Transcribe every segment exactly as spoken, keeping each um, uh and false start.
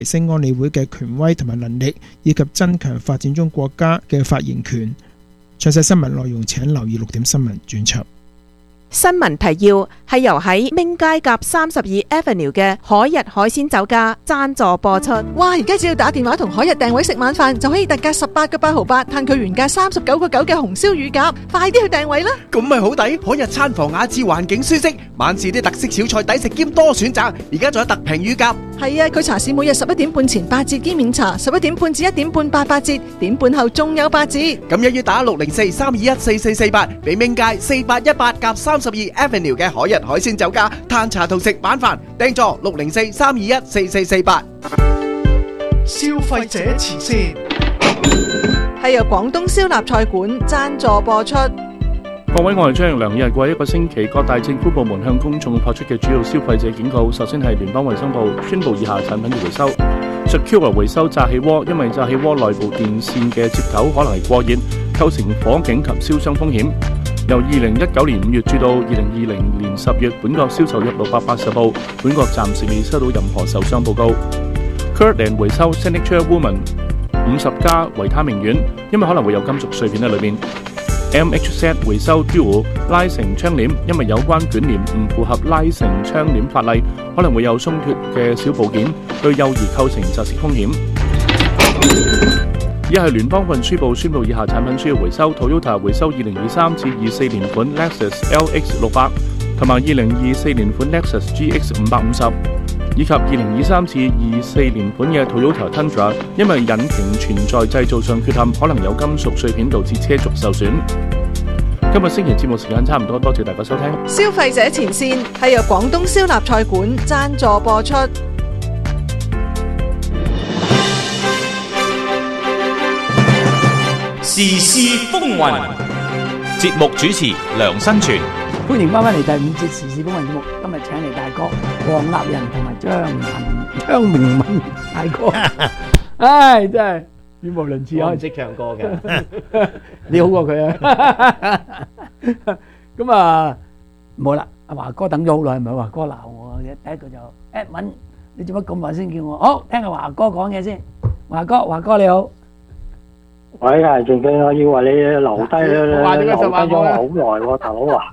提升安理會嘅權威同埋能力，以及增強發展中國家嘅發言權。詳細新聞內容請留意六點新聞專輯。 新聞提要係由喺明街夾三十二 Avenue 嘅海逸海鮮酒家贊助播出。 哇！而家只要打電話同海逸訂位食晚飯，就可以特價十八個八毫八，嘆佢原價三十九個九嘅紅燒乳鴿，快啲去訂位啦！ 咁咪好抵，海逸餐房雅致，環境舒適，晚市啲特色小菜抵食兼多選擇，而家仲有特平乳鴿。 係啊，佢茶市每日十一點半前八折兼免茶，十一點半至一點半八八折，點半後仲有八折。 咁一於打六零四三二一四四四八，俾明街四八一八夾三十二 Avenue 嘅海逸海鮮酒家嘆茶同食晚飯，訂座六零四三二一四四四八。 消費者慈善係由廣東燒臘菜館贊助播出。 各位，我係張奕良。日過一個星期，各大政府部門向公眾發出嘅主要消費者警告。首先係聯邦衛生部宣布以下產品嘅回收。Secure 回收炸氣鍋，因為炸氣鍋內部電線嘅接頭可能係過熱，構成火警及燒傷風險。由二零一九年五月至到二零二零年十月，本國銷售約六百八十部，本國暫時未收到任何受傷報告。Kirkland 回收 Signature Woman 五十加維他命丸，因為可能會有金屬碎片喺裏面。M H Z 回收 Duo 拉繩窗簾，因為有關捲簾唔符合拉繩窗簾法例，可能會有鬆脱嘅小部件，對幼兒構成窒息風險。以下係聯邦運輸部宣布以下產品需要回收 ：Toyota 回收二零二三至二四年款 Lexus L X 六百，同埋二零二四年款 Lexus G X 五百五十，以及二零二三至二四年款嘅 Toyota Tundra， 因為引擎存在製造上缺陷，可能有金屬碎片導致車軸受損。今日星期節目時間差唔多，多謝大家收聽。 消費者前線係由廣東燒臘菜館贊助播出。 時事風雲，節目主持梁新全。 歡迎翻返嚟第五節時事風雲節目。今日請嚟大哥黃立仁同埋張文張明敏大哥。唉，真係語無倫次啊！ 我唔識唱歌嘅， 你好過佢啊！咁啊，冇啦。阿華哥等咗好耐，唔係華哥鬧我嘅。第一個就 Edwin，你做乜咁耐先叫我？好，聽下華哥講嘢先。華哥，華哥你好。 喂，係正經，我以為你留低留低咗好耐喎，大佬啊！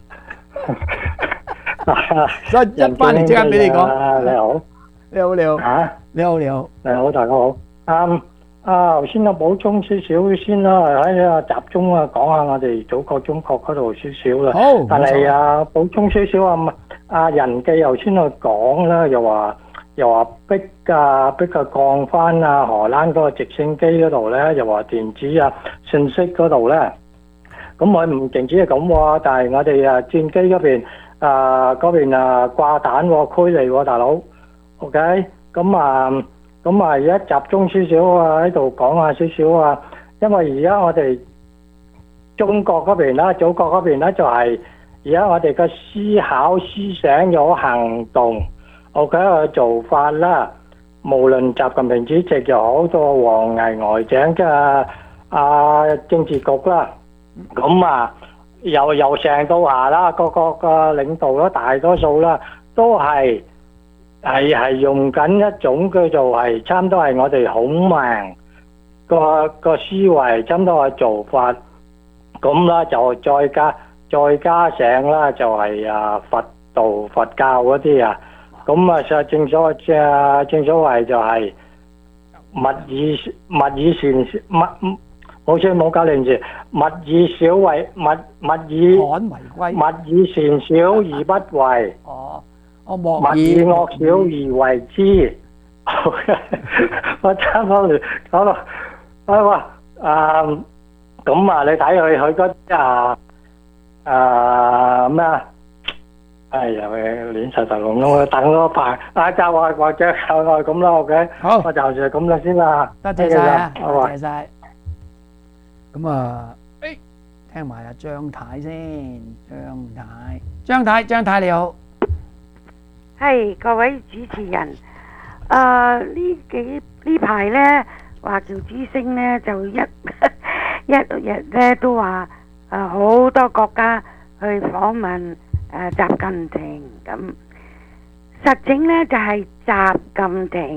所以一翻嚟即刻俾你講。 你好， 你好，你好。 嚇！ 你好，你好。 你好，大家好。啱啊！頭先我補充少少先啦，喺啊集中啊講下我哋祖國中國嗰度少少啦。 好。 但係啊，補充少少啊，阿仁記頭先去講啦，又話。又話逼啊逼啊降翻啊荷蘭嗰個直升機嗰度咧，又話電子啊信息嗰度咧，咁我唔淨止係咁喎，但係我哋啊戰機嗰邊啊嗰邊啊掛彈喎驅離喎大佬 ，OK，咁啊咁啊而家集中少少啊喺度講下少少啊，因為而家我哋中國嗰邊啦，祖國嗰邊咧就係而家我哋嘅思考思想有行動。OK 嘅做法啦，無論習近平主席又好，到王毅外長嘅啊政治局啦，咁啊由由上到下啦，各個嘅領導啦，大多數啦都係係係用緊一種叫做係差唔多係我哋孔明個個思維，差唔多嘅做法，咁啦就再加再加上啦就係啊佛道佛教嗰啲啊。咁啊，實正所謂啊，正所謂就係勿以勿以善勿，冇錯冇搞亂字，勿以小為勿勿以罕為貴， 勿以善小而不為。 哦，我莫勿以惡小而為之。我差唔多講到啊話啊，咁啊，你睇佢佢嗰啲啊啊咩啊？哎呀，亂晒頭龍咁，我等多排，啊就話或者就係咁啦 ，OK， 好， 我就係咁啦先啦， 多謝晒啊，多謝晒。咁啊，誒，聽埋阿張太先，張太，張太，張太你好， 係各位主持人，誒呢幾呢排咧華僑之聲咧就一一日咧都話誒好多國家去訪問。誒習近平咁，實情咧就係習近平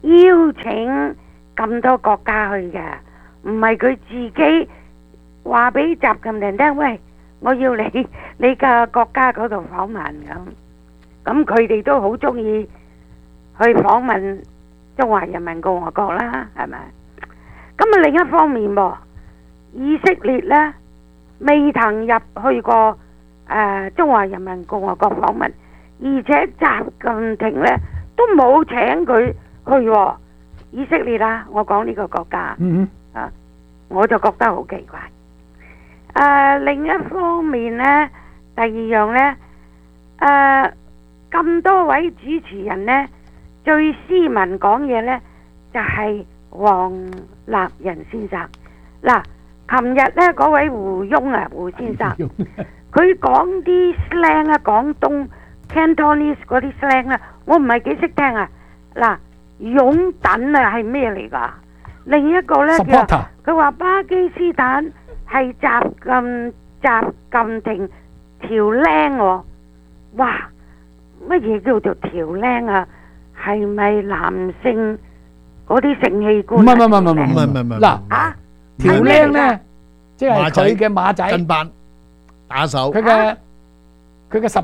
邀請咁多國家去嘅，唔係佢自己話俾習近平聽，喂，我要你你嘅國家嗰度訪問咁。咁佢哋都好中意去訪問中華人民共和國啦，係咪？咁啊另一方面喎，以色列呢未曾入去過誒、呃、中華人民共和國訪問，而且習近平呢都冇請佢去喎。以色列啦，我講呢個國家， 嗯啊，我就覺得好奇怪。誒、呃、另一方面呢，第二樣呢。誒、呃。咁多位主持人呢，最斯文講嘢呢，就係、是、黃立仁先生。嗱，琴日呢嗰位胡翁啊，胡先生，佢講啲 slang 啊，廣東 Cantonese 嗰啲 slang 啊，我唔係幾識聽啊。嗱，擁躉啊係咩嚟㗎？另一個呢，佢佢話巴基斯坦係習近習近平條僆喎，哇！乜嘢叫做條僆啊？係咪男性嗰啲性器官？ 唔係唔係唔係唔係唔係唔係嗱啊！條僆咧，即係佢嘅馬仔跟班打手， 佢嘅佢嘅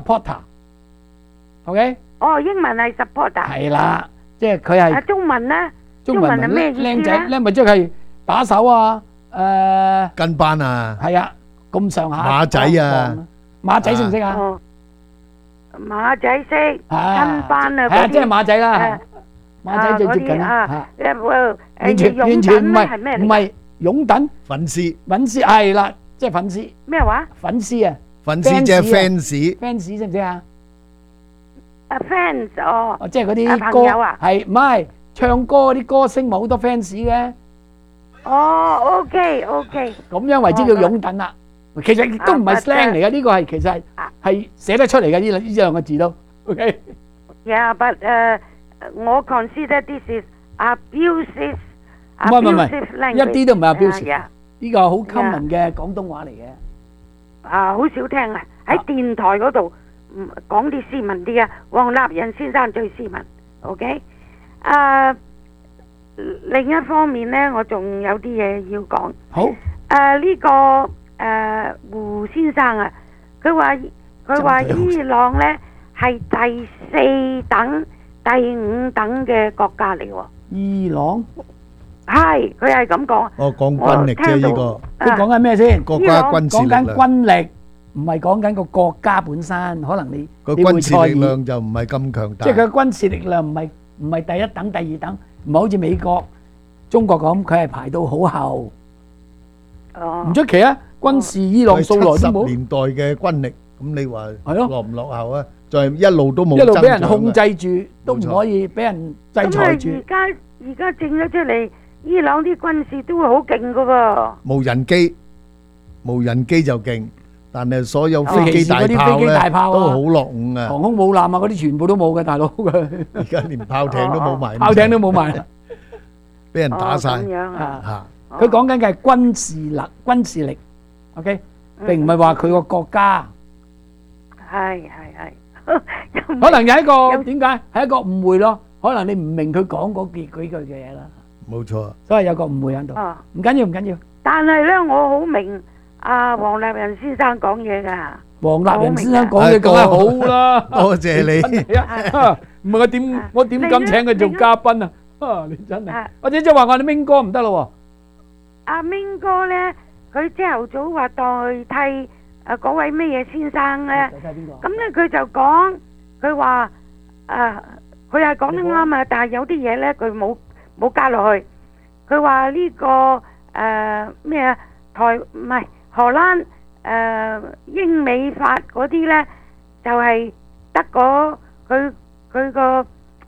supporter，OK？ 哦，英文係 supporter。 係啦，即係佢係。 啊，中文咧？ 中文係咩意思咧？ 僆仔僆咪即係打手啊！誒， 跟班啊！ 係啊，咁上下。 馬仔啊！ 馬仔識唔識啊？ 馬仔識跟班啊， 係啊，即係馬仔啦，馬仔最接近啊，完全完全唔係唔係擁躉粉絲， 粉絲係啦，即係粉絲咩話？ 粉絲啊， 粉絲即係 fans，fans 識唔識啊？ 啊 fans 哦， 即係嗰啲歌係唔係唱歌嗰啲歌星咪好多 fans 嘅？ 哦 ，OK OK， 咁樣為之叫擁躉啦。其實都唔係 slang 嚟嘅，呢個係其實係係寫得出嚟嘅呢呢兩個字都 OK。 Yeah, but 誒，我 consider this is abusive。 唔係唔係唔係，一啲都唔係 abusive。呢個好 common 嘅廣東話嚟嘅。 啊，好少聽啊！喺電台嗰度講啲斯文啲啊。黃立仁先生最斯文 ，OK。啊，另一方面咧，我仲有啲嘢要講。 好。 誒呢個。誒胡先生啊，佢話佢話伊朗咧係第四等、第五等嘅國家嚟喎。 伊朗係佢係咁講。 我講軍力啫，呢個佢講緊咩先？ 國家軍事力量。 講緊軍力，唔係講緊個國家本身。可能你個軍事力量就唔係咁強大。 即係佢軍事力量唔係唔係第一等、第二等，唔係好似美國、中國咁，佢係排到好後。 哦， 唔出奇啊！軍事伊朗素來都冇。 七十年代嘅軍力，咁你話係咯， 落唔落後啊？就係一路都冇， 一路俾人控制住，都唔可以俾人制裁住。 咁啊，而家而家整咗出嚟，伊朗啲軍事都會好勁噶喎。 無人機，無人機就勁，但係所有飛機大炮咧都好落伍啊！ 航空母艦啊，嗰啲全部都冇嘅，大佬嘅。 而家連炮艇都冇埋， 炮艇都冇埋啦， 俾人打晒。 咁樣啊！ 嚇！ 佢講緊嘅係軍事力，軍事力 ，OK，並唔係話佢個國家。 係係係， 可能有一個點解係一個誤會咯？可能你唔明佢講嗰幾幾句嘅嘢啦。 冇錯， 所以有個誤會喺度。 哦， 唔緊要，唔緊要。 但係咧，我好明阿黃立仁先生講嘢㗎。 黃立仁先生講嘢梗係好啦， 多謝你。 唔係我點我點敢請佢做嘉賓啊？啊，你真係，或者即係話我哋明哥唔得咯喎。 阿明哥咧，佢朝頭早話代替誒嗰位咩嘢先生咧，咁咧佢就講，佢話誒，佢係講得啱啊，但係有啲嘢咧佢冇冇加落去。佢話呢個誒咩啊台唔係荷蘭誒英美法嗰啲咧，就係得嗰佢佢個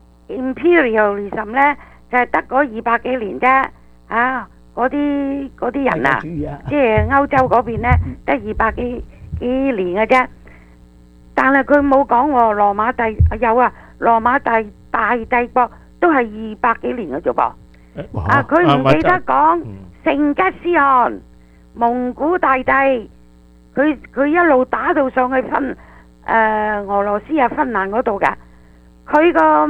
imperialism 咧，就係得嗰二百幾年啫啊！嗰啲嗰啲人啊，即係歐洲嗰邊咧，得二百幾幾年嘅啫。但係佢冇講喎，羅馬帝有啊，羅馬帝大帝國都係二百幾年嘅啫噃。啊，佢唔記得講成吉思汗、蒙古大帝，佢佢一路打到上去芬誒俄羅斯啊芬蘭嗰度㗎。佢個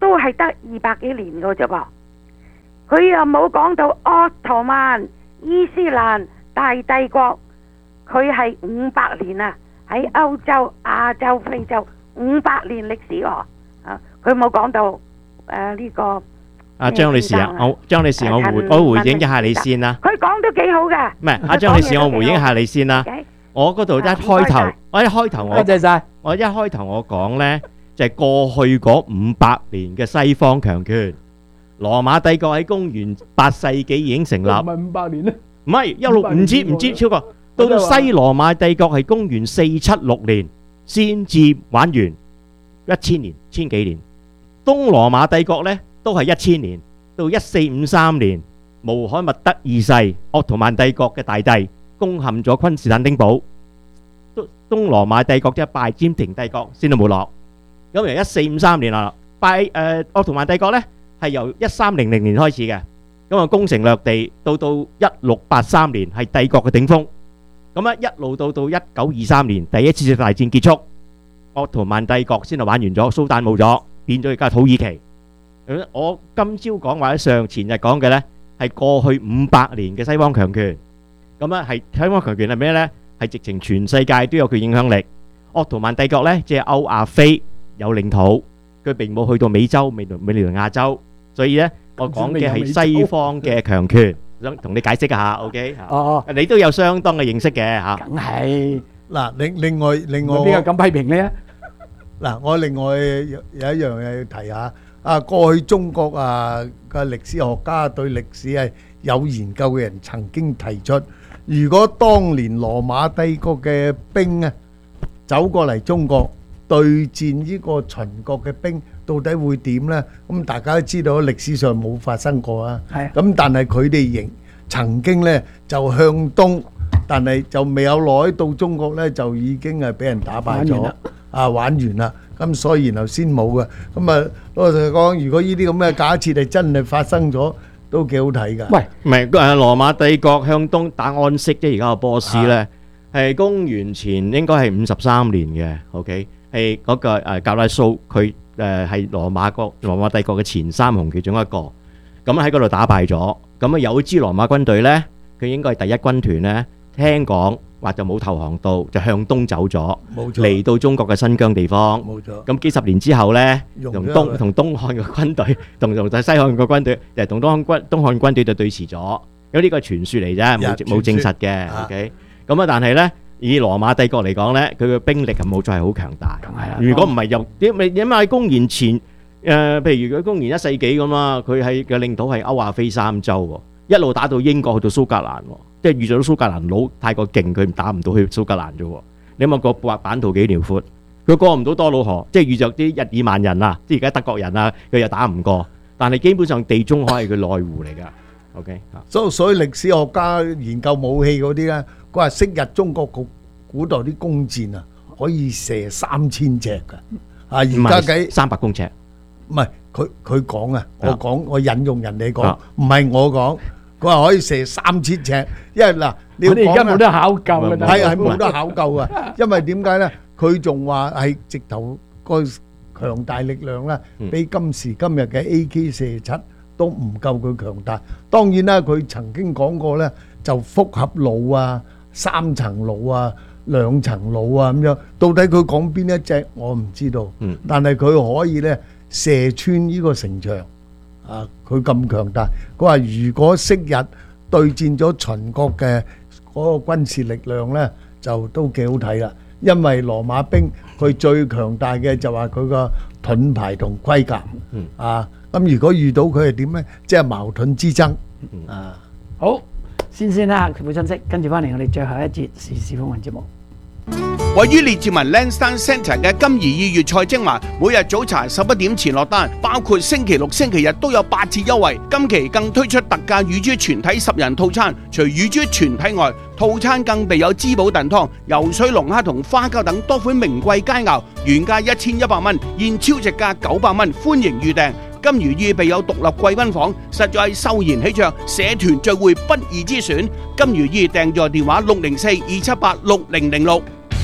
都係得二百幾年嘅啫噃。佢又冇講到奧圖曼伊斯蘭大帝國，佢係五百年啊，喺歐洲、亞洲、非洲五百年歷史喎。啊，佢冇講到誒呢個。 阿張女士啊，我張女士，我回我回應一下你先啦。 佢講都幾好噶。 唔係，阿張女士，我回應一下你先啦。我嗰度一開頭，我一開頭我多謝晒。 我一開頭我講咧，就係過去嗰五百年嘅西方強權。羅馬帝國喺公元八世紀已經成立。唔係五百年咧？ 唔係一路唔知唔知超過，到到西羅馬帝國係公元四七六年先至玩完，一千年千幾年。東羅馬帝國咧都係一千年，到一四五三年，穆罕默德二世鄂圖曼帝國嘅大帝攻陷咗昆士坦丁堡，東東羅馬帝國即係拜占庭帝國先到沒落。咁由一四五三年啦，拜誒鄂圖曼帝國咧係由一三零零年開始嘅，咁啊攻城略地，到到一六八三年係帝國嘅頂峰，咁啊一路到到一九二三年第一次世界大戰結束，鄂圖曼帝國先係玩完咗，蘇丹冇咗，變咗而家土耳其。我今朝講或者上前日講嘅呢係過去五百年嘅西方強權，咁啊係西方強權係咩呢？係直情全世界都有佢影響力。鄂圖曼帝國呢，即係歐亞非有領土，佢並冇去到美洲、美美利亞洲，所以呢我講嘅係西方嘅強權，想同你解釋一下 ，OK？ 哦， 你都有相當嘅認識嘅嚇。 梗係嗱，另另外另外邊個咁批評呢？ 嗱，我另外有有一樣嘢要提下。啊，過去中國啊嘅歷史學家對歷史係有研究嘅人曾經提出，如果當年羅馬帝國嘅兵啊走過嚟中國對戰呢個秦國嘅兵，到底會點呢？咁大家都知道歷史上冇發生過啊。係。咁但係佢哋仍曾經呢就向東，但係就未有耐到中國呢就已經係俾人打敗咗，啊玩完啦。咁所以然後先冇嘅，咁啊老實講，如果呢啲咁嘅假設係真係發生咗，都幾好睇㗎。 喂，唔係誒羅馬帝國向東打安息啫，而家個波斯咧係公元前應該係五十三年嘅 ，OK，係嗰個誒格拉蘇，佢誒係羅馬國羅馬帝國嘅前三雄其中一個，咁喺嗰度打敗咗，咁啊有支羅馬軍隊咧，佢應該係第一軍團咧，聽講。或就冇投降到，就向東走咗，嚟到中國嘅新疆地方。冇錯。咁幾十年之後咧，同東同東漢嘅軍隊，同同西漢嘅軍隊，就同東漢軍東漢軍隊就對峙咗。咁呢個係傳説嚟啫，冇冇證實嘅。OK。咁啊，但係咧，以羅馬帝國嚟講咧，佢嘅兵力係冇再係好強大。係啊。如果唔係又點咪因為公元前誒，譬如佢公元一世紀咁啊，佢係嘅領土係歐亞非三洲喎，一路打到英國去到蘇格蘭喎。即係遇咗蘇格蘭佬太過勁，佢打唔到去蘇格蘭啫喎。你諗下個白版圖幾遼闊，佢過唔到多瑙河，即係遇着啲日耳曼人啊，即係而家德國人啊，佢又打唔過。但係基本上地中海係佢內湖嚟㗎。OK， 所所以歷史學家研究武器嗰啲咧，佢話昔日中國古古代啲弓箭啊，可以射三千尺㗎。啊，而家計三百公尺。 唔係佢佢講啊，我講我引用人哋講，唔係我講。佢話可以射三千尺，因為嗱，你要講啊， 而家冇得考究嘅， 係係冇得考究啊！因為點解咧？佢仲話係直頭個強大力量啦，比今時今日嘅 A K 四十七都唔夠佢強大。當然啦，佢曾經講過咧，就複合弩啊、三層弩啊、兩層弩啊咁樣。到底佢講邊一隻我唔知道，但係佢可以咧射穿呢個城牆。啊！佢咁強大，佢話如果昔日對戰咗秦國嘅嗰個軍事力量呢，就都幾好睇啦。因為羅馬兵佢最強大嘅就話佢個盾牌同盔甲，嗯、啊咁如果遇到佢係點呢？即係矛盾之爭。嗯、啊， 好，先先啦，佢會分析，跟住翻嚟我哋最後一節時事風雲節目。 位於列治文 Lansdowne Centre 嘅金怡意粵菜精華，每日早茶十一點前落單，包括星期六、星期日都有八折優惠。今期更推出特價乳豬全體十人套餐，除乳豬全體外，套餐更備有滋補燉湯、游水龍蝦同花膠等多款名貴佳肴，原價一千一百蚊，現超值價九百蚊，歡迎預訂。金如意備有獨立貴賓房，實在係秀賢喜鵲，社團聚會不二之選。金如意訂座電話六零四二七八六零零六。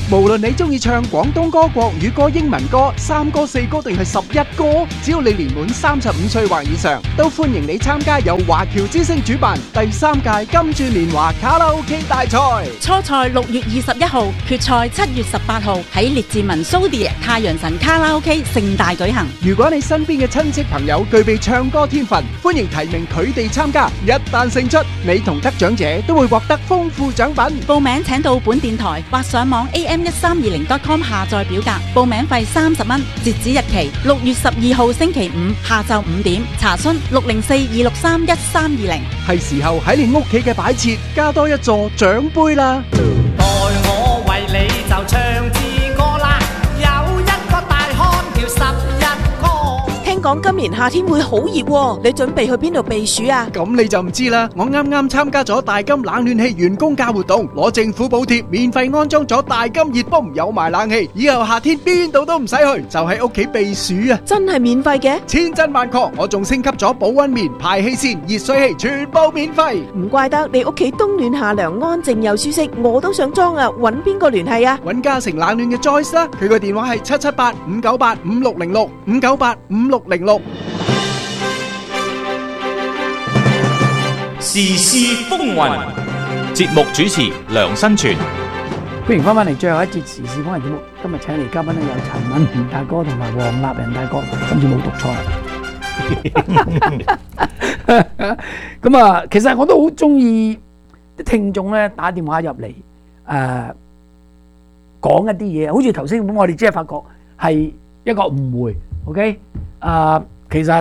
無論你中意唱廣東歌、國語歌、英文歌、三歌、四歌定係十一歌，只要你年滿三十五歲或以上，都歡迎你參加由華僑之聲主辦第三屆金鑽年華卡拉 OK 大賽。 初賽六月二十一號，決賽七月十八號喺列治文蘇迪太陽神卡拉 OK 盛大舉行。 如果你身邊嘅親戚朋友具備唱歌天分，歡迎提名佢哋參加。一旦勝出，你同得獎者都會獲得豐富獎品。 報名請到本電台或上網 A M 一三二零 dot com 下載表格，報名費三十蚊，截止日期六月十二號星期五下晝五點。查詢六零四二六三一三二零。 係時候喺你屋企嘅擺設加多一座獎杯啦！ 待我為你就唱支歌啦，有一個大漢叫十一哥。 聽講今年夏天會好熱喎，你準備去邊度避暑啊？ 咁你就唔知啦。我啱啱參加咗大金冷暖氣員工價活動，攞政府補貼，免費安裝咗大金熱泵，有埋冷氣，以後夏天邊度都唔使去，就喺屋企避暑啊！ 真係免費嘅？ 千真萬確，我仲升級咗保溫棉、排氣扇、熱水器，全部免費。 唔怪得你屋企冬暖夏涼，安靜又舒適，我都想裝啊！揾邊個聯繫啊？ 揾嘉誠冷暖嘅 Joyce 啦，佢個電話係七七八五九八五六零六五九八五六零六。 時事風雲，節目主持梁新全。 歡迎翻返嚟最後一節時事風雲節目。今日請嚟嘉賓咧有陳敏賢大哥同埋黃立仁大哥，今次冇讀錯。咁啊，其實我都好中意啲聽眾咧打電話入嚟，誒講一啲嘢，好似頭先咁，我哋只係發覺係一個誤會。OK，啊，其實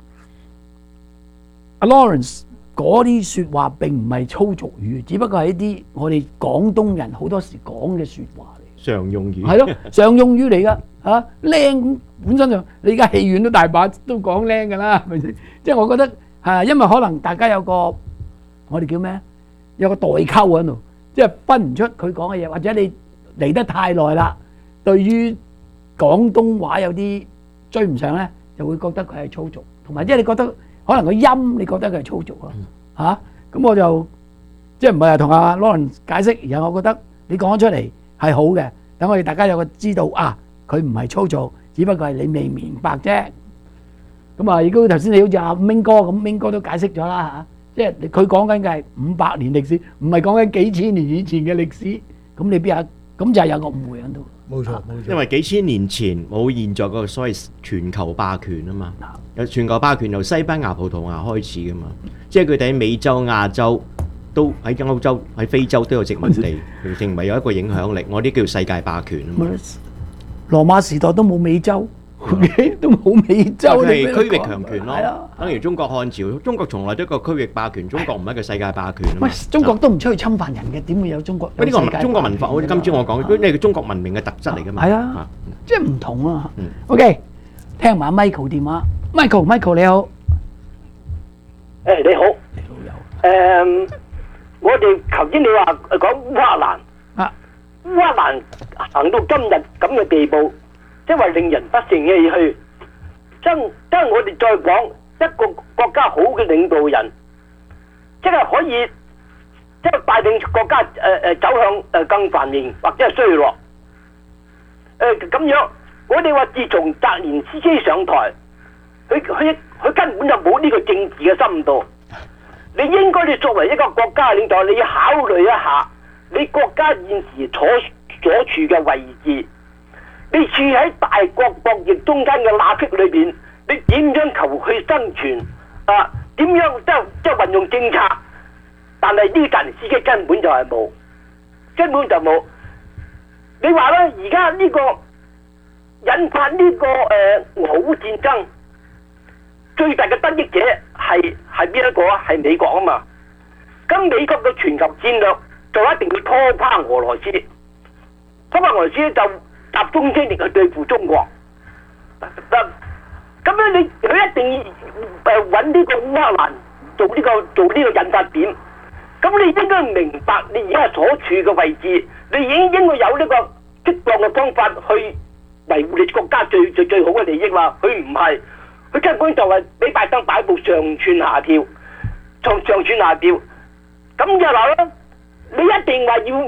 阿 Lawrence 嗰啲説話並唔係粗俗語，只不過係一啲我哋廣東人好多時講嘅説話嚟。 常用語係咯，常用語嚟噶嚇。靚本身就你而家戲院都大把都講靚噶啦，係咪先？即係我覺得係因為可能大家有個我哋叫咩？有個代溝喺度，即係分唔出佢講嘅嘢，或者你嚟得太耐啦，對於廣東話有啲追唔上咧，就會覺得佢係粗俗，同埋即係你覺得。可能個音你覺得佢係粗俗啊嚇，咁我就即係唔係話同阿 Lawrence 解釋，而係我覺得你講咗出嚟係好嘅，等我哋大家有個知道啊，佢唔係粗俗，只不過係你未明白啫。咁啊，亦都頭先你好似阿 Ming 哥咁 ，Ming 哥都解釋咗啦嚇，即係佢講緊嘅係五百年歷史，唔係講緊幾千年以前嘅歷史。咁你邊有？咁就係有個誤會喺度。 冇錯冇錯， 因為幾千年前冇現在嗰個所謂全球霸權啊嘛，有全球霸權由西班牙、葡萄牙開始噶嘛，即係佢哋喺美洲、亞洲都喺歐洲、喺非洲都有殖民地，成為有一個影響力。我啲叫世界霸權啊嘛。 羅馬時代都冇美洲。都冇美洲， 係區域強權咯，等於中國漢朝，中國從來都一個區域霸權，中國唔係一個世界霸權啊嘛。 中國都唔出去侵犯人嘅，點會有中國？ 呢個中國文化，好似今朝我講，呢個中國文明嘅特質嚟㗎嘛。 係啊，即係唔同啊。OK，聽埋 Michael 電話，Michael，Michael 你好。 誒你好，誒我哋頭先你話講烏克蘭， 啊烏克蘭行到今日咁嘅地步。即係令人不勝唏噓，真真係我哋再講一個國家好嘅領導人，即係可以即係帶領國家誒誒、呃、走向誒更繁榮或者係衰落。誒、呃、咁樣，我哋話自從澤連斯基上台，佢佢佢根本就冇呢個政治嘅深度。你應該你作為一個國家領導，你要考慮一下你國家現時所所處嘅位置。你處喺大國博弈中間嘅罅隙裏邊，你點樣求去生存？啊，點樣即係即係運用政策？但係呢個澤連斯基根本就係冇，根本就冇。你話咧，而家呢個引發呢、這個誒俄烏戰爭，最大嘅得益者係係邊一個啊？係美國啊嘛。咁美國嘅全球戰略就一定要拖垮俄羅斯，拖垮俄羅斯就集中精力去對付中國，咁樣你佢一定要誒揾呢個烏克蘭做呢、這個做呢個引發點，咁你應該明白你而家所處嘅位置，你已經應該有呢個適當嘅方法去維護你國家最最最好嘅利益啦。佢唔係，佢根本就係俾拜登擺布上竄下跳，上上竄下跳，咁就話咧，你一定話要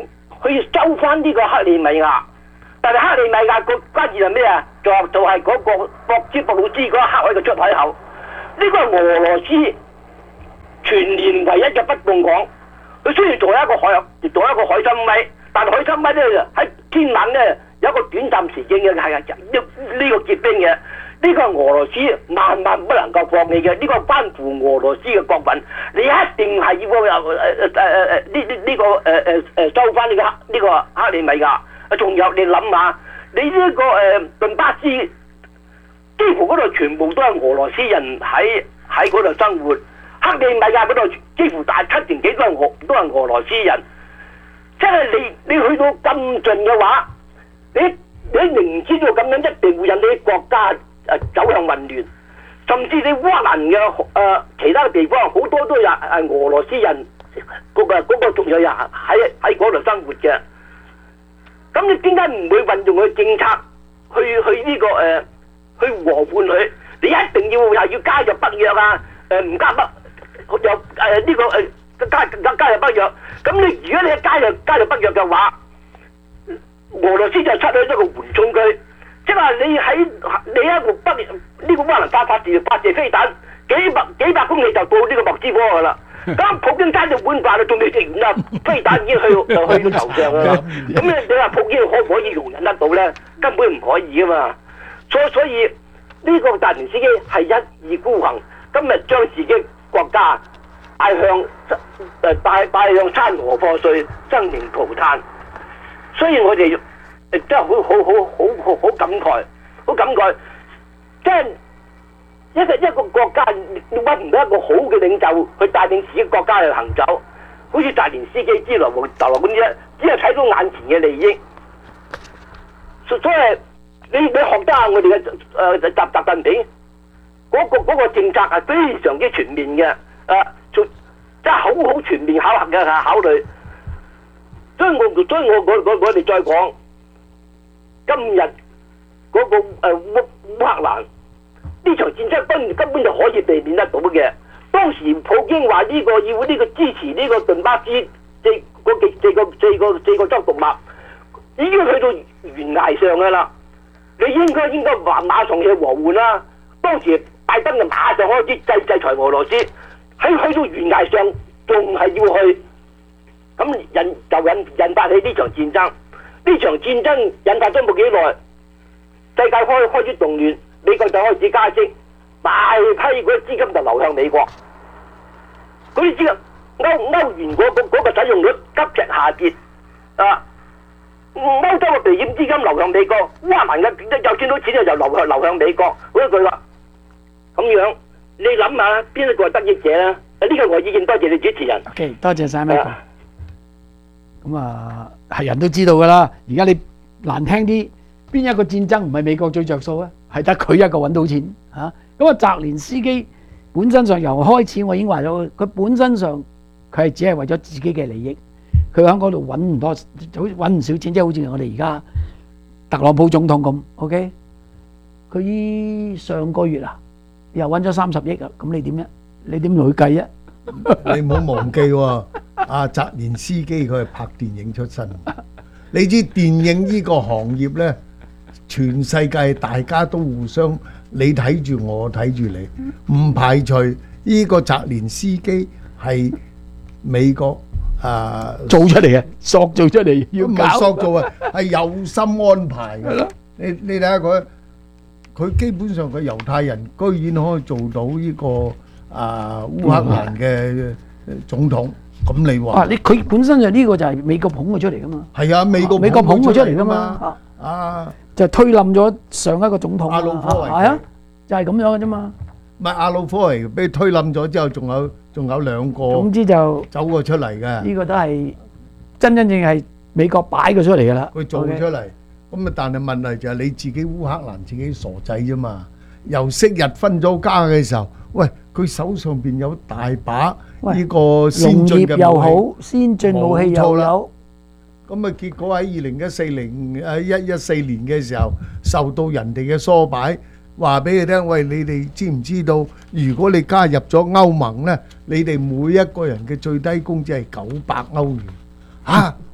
去收翻呢個克里米亞。但係克里米亞個關鍵係咩啊？就就係嗰個博茲博魯斯嗰一刻喺個出海口，呢個係俄羅斯全年唯一嘅不共港。佢雖然做一個海，做一個海參崴，但係海參崴咧喺天晚咧有一個短暫時境嘅係呢呢個結冰嘅。呢個係俄羅斯萬萬不能夠放棄嘅，呢、這個關乎俄羅斯嘅國運，你一定係要誒誒誒誒誒呢呢呢個誒誒誒收翻呢個呢、這個克里米亞。仲有你諗下，你呢、這個誒頓、呃、巴斯幾乎嗰度全部都係俄羅斯人喺喺嗰度生活，克里米亞嗰度幾乎大七成幾都係俄都係俄羅斯人。即係你你去到咁盡嘅話，你你明知道咁樣一定會引起國家誒、呃、走向混亂，甚至你烏克蘭嘅誒、呃、其他嘅地方好多都有誒俄羅斯人嗰、那個嗰、那個仲有人喺喺嗰度生活嘅。咁你點解唔會運用佢政策去去呢、這個誒、呃、去和緩佢？你一定要又要加入北約啊？誒、呃、唔加北又誒呢個誒、呃、加加加入北約？咁你如果你一加入加入北約嘅話，俄羅斯就出去一個緩衝區，即係話你喺你一個北呢個烏克蘭發發射發射飛彈，幾百幾百公里就到呢個莫斯科噶啦。咁普京揸住碗飯啊，仲未食完啊，飛彈已經去就去到頭上啦。咁你你話普京可唔可以容忍得到咧？根本唔可以噶嘛。所以所以呢個澤連斯基係一意孤行，今日將自己國家帶向誒帶帶向山河破碎、生靈塗炭。所以我哋誒真係好好好好好好感慨，好感慨，即係。一個一個國家揾唔到一個好嘅領袖去帶領自己國家去行走，好似澤連斯基之流和流咁啫，只係睇到眼前嘅利益。所所以你你學得下我哋嘅誒習習近平嗰個嗰個政策係非常之全面嘅，誒做真係好好全面考核嘅考慮。所以我所以我我我我哋再講今日嗰個誒烏烏克蘭。呢場戰爭根根本就可以避免得到嘅。當時普京話呢個要呢個支持呢個頓巴斯四嗰幾四個四個四個州獨立，已經去到懸崖上噶啦。你應該應該話馬上去和緩啦。當時拜登就馬上開始制制裁俄羅斯，喺去到懸崖上仲係要去，咁引就引引發起呢場戰爭。呢場戰爭引發咗冇幾耐，世界開開始動亂。美國就開始加息，大批嗰啲資金就流向美國，嗰啲資金歐歐元嗰、嗰個嗰個使用率急劇下跌，啊，歐洲嘅避險資金流向美國，烏克蘭嘅又見到錢就流向流向美國，嗰一句話咁樣，你諗下邊一個係得益者咧？呢個我意見，多謝你主持人。 OK， 多謝晒 Michael。咁啊，係人都知道噶啦，而家你難聽啲，邊一個戰爭唔係美國最着數啊？係得佢一個揾到錢嚇，咁啊澤連斯基本身上由開始我已經話咗，佢本身上佢係只係為咗自己嘅利益，佢喺嗰度揾唔多，揾唔少錢，即係好似我哋而家特朗普總統咁 ，OK？ 佢上個月啊又揾咗三十億啊，咁你點咧？你點同佢計啊？ 你唔好忘記喎，阿澤連斯基佢係拍電影出身，你知電影呢個行業咧？全世界大家都互相，你睇住我睇住你，唔排除呢個澤連斯基係美國啊做出嚟嘅，塑造出嚟要唔係塑造啊，係有心安排嘅。你你睇下佢，佢基本上佢猶太人居然可以做到呢個啊烏克蘭嘅總統，咁你話？ 啊，你佢本身就呢個就係美國捧佢出嚟噶嘛？ 係啊，美國美國捧佢出嚟噶嘛？ 啊！ 就推冧咗上一個總統， 阿魯科維係啊，就係咁樣嘅啫嘛。 唔係阿魯科維俾推冧咗之後，仲有仲有兩個， 總之就走過出嚟嘅。 呢個都係真真正係美國擺佢出嚟㗎啦。 佢做出嚟，咁啊，但係問題就係你自己烏克蘭自己傻仔啫嘛。由昔日分咗家嘅時候，喂，佢手上邊有大把呢個先進嘅武器， 又好，先進武器又有。 咁啊，結果喺二零一四年誒一一四年嘅時候，受到人哋嘅唆擺，話俾你聽，喂，你哋知唔知道？如果你加入咗歐盟咧，你哋每一個人嘅最低工資係九百歐元。嚇！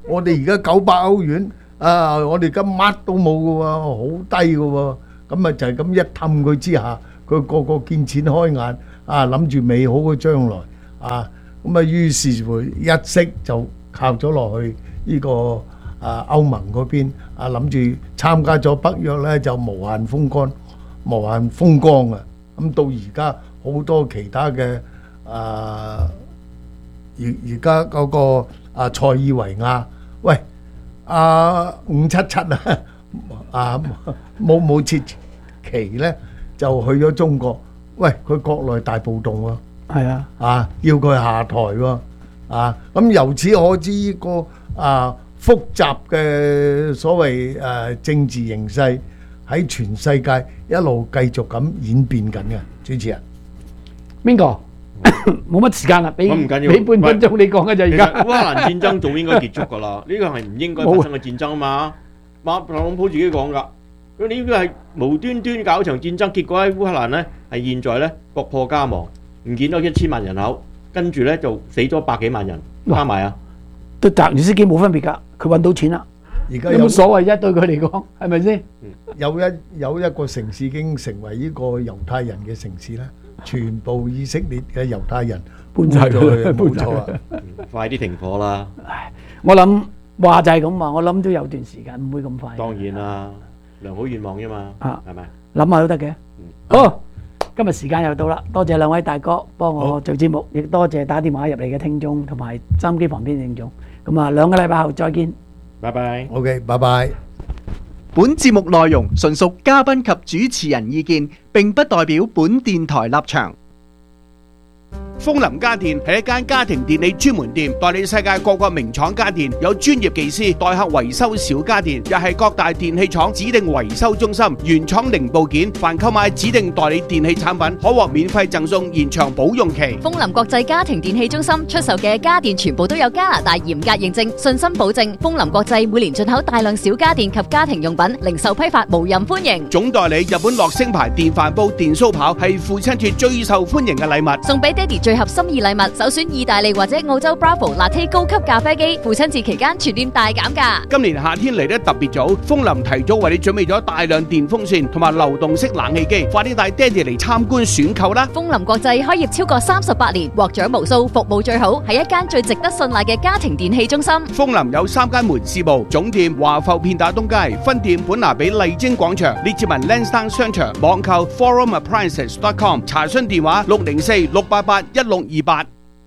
我哋而家九百歐元啊，我哋而家乜都冇嘅喎，好低嘅喎。咁啊就係咁一氹佢之下，佢個個見錢開眼啊，諗住美好嘅將來啊，咁啊於是乎一息就靠咗落去呢個啊歐盟嗰邊啊，諗住參加咗北約咧就無限風光、無限風光啊！咁到而家好多其他嘅啊，而而家嗰個啊塞爾維亞，喂啊五七七啊啊冇冇設期咧就去咗中國，喂佢國內大暴動喎， 係啊啊要佢下台喎，啊咁由此可知呢個啊複雜嘅所謂誒政治形勢喺全世界一路繼續咁演變緊嘅，主持人。 邊個？冇乜時間啦，俾咁唔緊要俾半分鐘你講嘅啫，而家。 其實烏克蘭戰爭早應該結束㗎啦，呢個係唔應該發生嘅戰爭啊嘛。馬特朗普自己講㗎，佢呢個係無端端搞一場戰爭，結果喺烏克蘭呢係現在呢國破家亡，唔見咗一千萬人口，跟住呢就死咗百幾萬人，加埋啊！ 對澤連斯基冇分別㗎，佢揾到錢啦。 而家有冇所謂啫？對佢嚟講，係咪先？ 有一有一個城市已經成為呢個猶太人嘅城市啦，全部以色列嘅猶太人搬晒咗去，冇錯啊！ 快啲停火啦！ 我諗話就係咁話，我諗都有段時間，唔會咁快。 當然啦，良好願望啫嘛， 啊係咪？ 諗下都得嘅。好，今日時間又到啦，多謝兩位大哥幫我做節目，亦多謝打電話入嚟嘅聽眾同埋收音機旁邊嘅聽眾。咁啊，兩個禮拜後再見。 拜拜。 OK，拜拜。 本節目內容純屬嘉賓及主持人意見，並不代表本電台立場。 風林家電係一間家庭電器專門店，代理世界各個名廠家電，有專業技師代客維修小家電，又係各大電器廠指定維修中心，原廠零部件，凡購買指定代理電器產品，可獲免費贈送延長保用期。 風林國際家庭電器中心出售嘅家電全部都有加拿大嚴格認證，信心保證。風林國際每年進口大量小家電及家庭用品，零售批發無任歡迎。 總代理日本樂聲牌電飯煲、電酥刨係父親節最受歡迎嘅禮物， 送俾爹哋最合心意禮物，首選意大利或者澳洲 Bravo Latte 高級咖啡機，父親節期間全店大減價。 今年夏天嚟得特別早，風林提早為你準備咗大量電風扇同埋流動式冷氣機，快啲帶爹哋嚟參觀選購啦！ 風林國際開業超過三十八年，獲獎無數，服務最好，係一間最值得信賴嘅家庭電器中心。 風林有三間門市部，總店華埠片打東街，分店本拿比麗晶廣場，列治文 Lansdowne 商場，網購 forum appliances dot com， 查詢電話六零四六八八一六二八。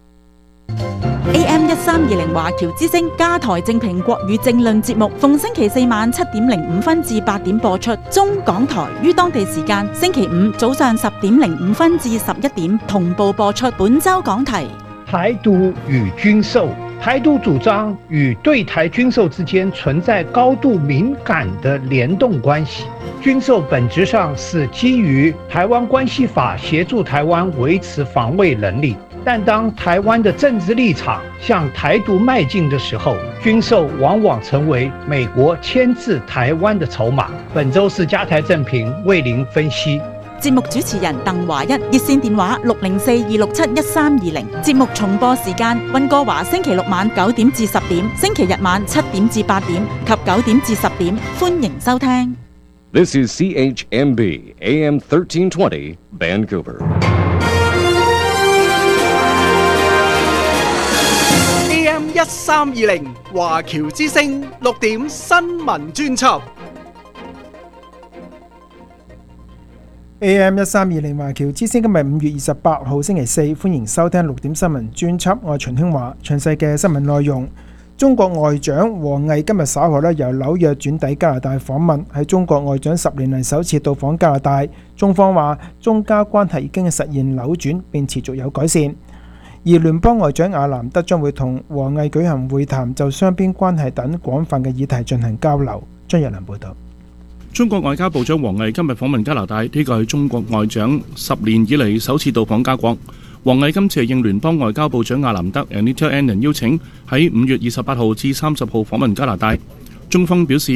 A M 一三二零華僑之聲加台正評國語政論節目，逢星期四晚七點零五分至八點播出。中港台於當地時間星期五早上十點零五分至十一點同步播出。本周講題： 台獨與軍售。台獨主張與對台軍售之間存在高度敏感的聯動關係。軍售本質上是基於台灣關係法協助台灣維持防衛能力。但當台灣的政治立場向台獨邁進的時候，軍售往往成為美國牽制台灣的籌碼。本周是加台正評為您分析。 節目主持人鄧華一，熱線電話六零四二六七一三二零。節目重播時間：溫哥華星期六晚九點至十點，星期日晚七點至八點及九點至十點。歡迎收聽。 This is C H M B A M thirteen twenty Vancouver。A M 一三二零華僑之聲六點新聞專輯。 A M 一三二零華僑之聲今日五月二十八號星期四，歡迎收聽六點新聞專輯。我係秦興華，詳細嘅新聞內容。中國外長王毅今日稍後咧由紐約轉抵加拿大訪問，係中國外長十年嚟首次到訪加拿大。中方話中加關係已經實現扭轉並持續有改善。而聯邦外長阿南德將會同王毅舉行會談，就雙邊關係等廣泛嘅議題進行交流。張日良報道。 中國外交部長王毅今日訪問加拿大，呢個係中國外長十年以嚟首次到訪加國。王毅今次係應聯邦外交部長阿南德 Anita Anand 邀請，喺五月二十八號至三十號訪問加拿大。中方表示，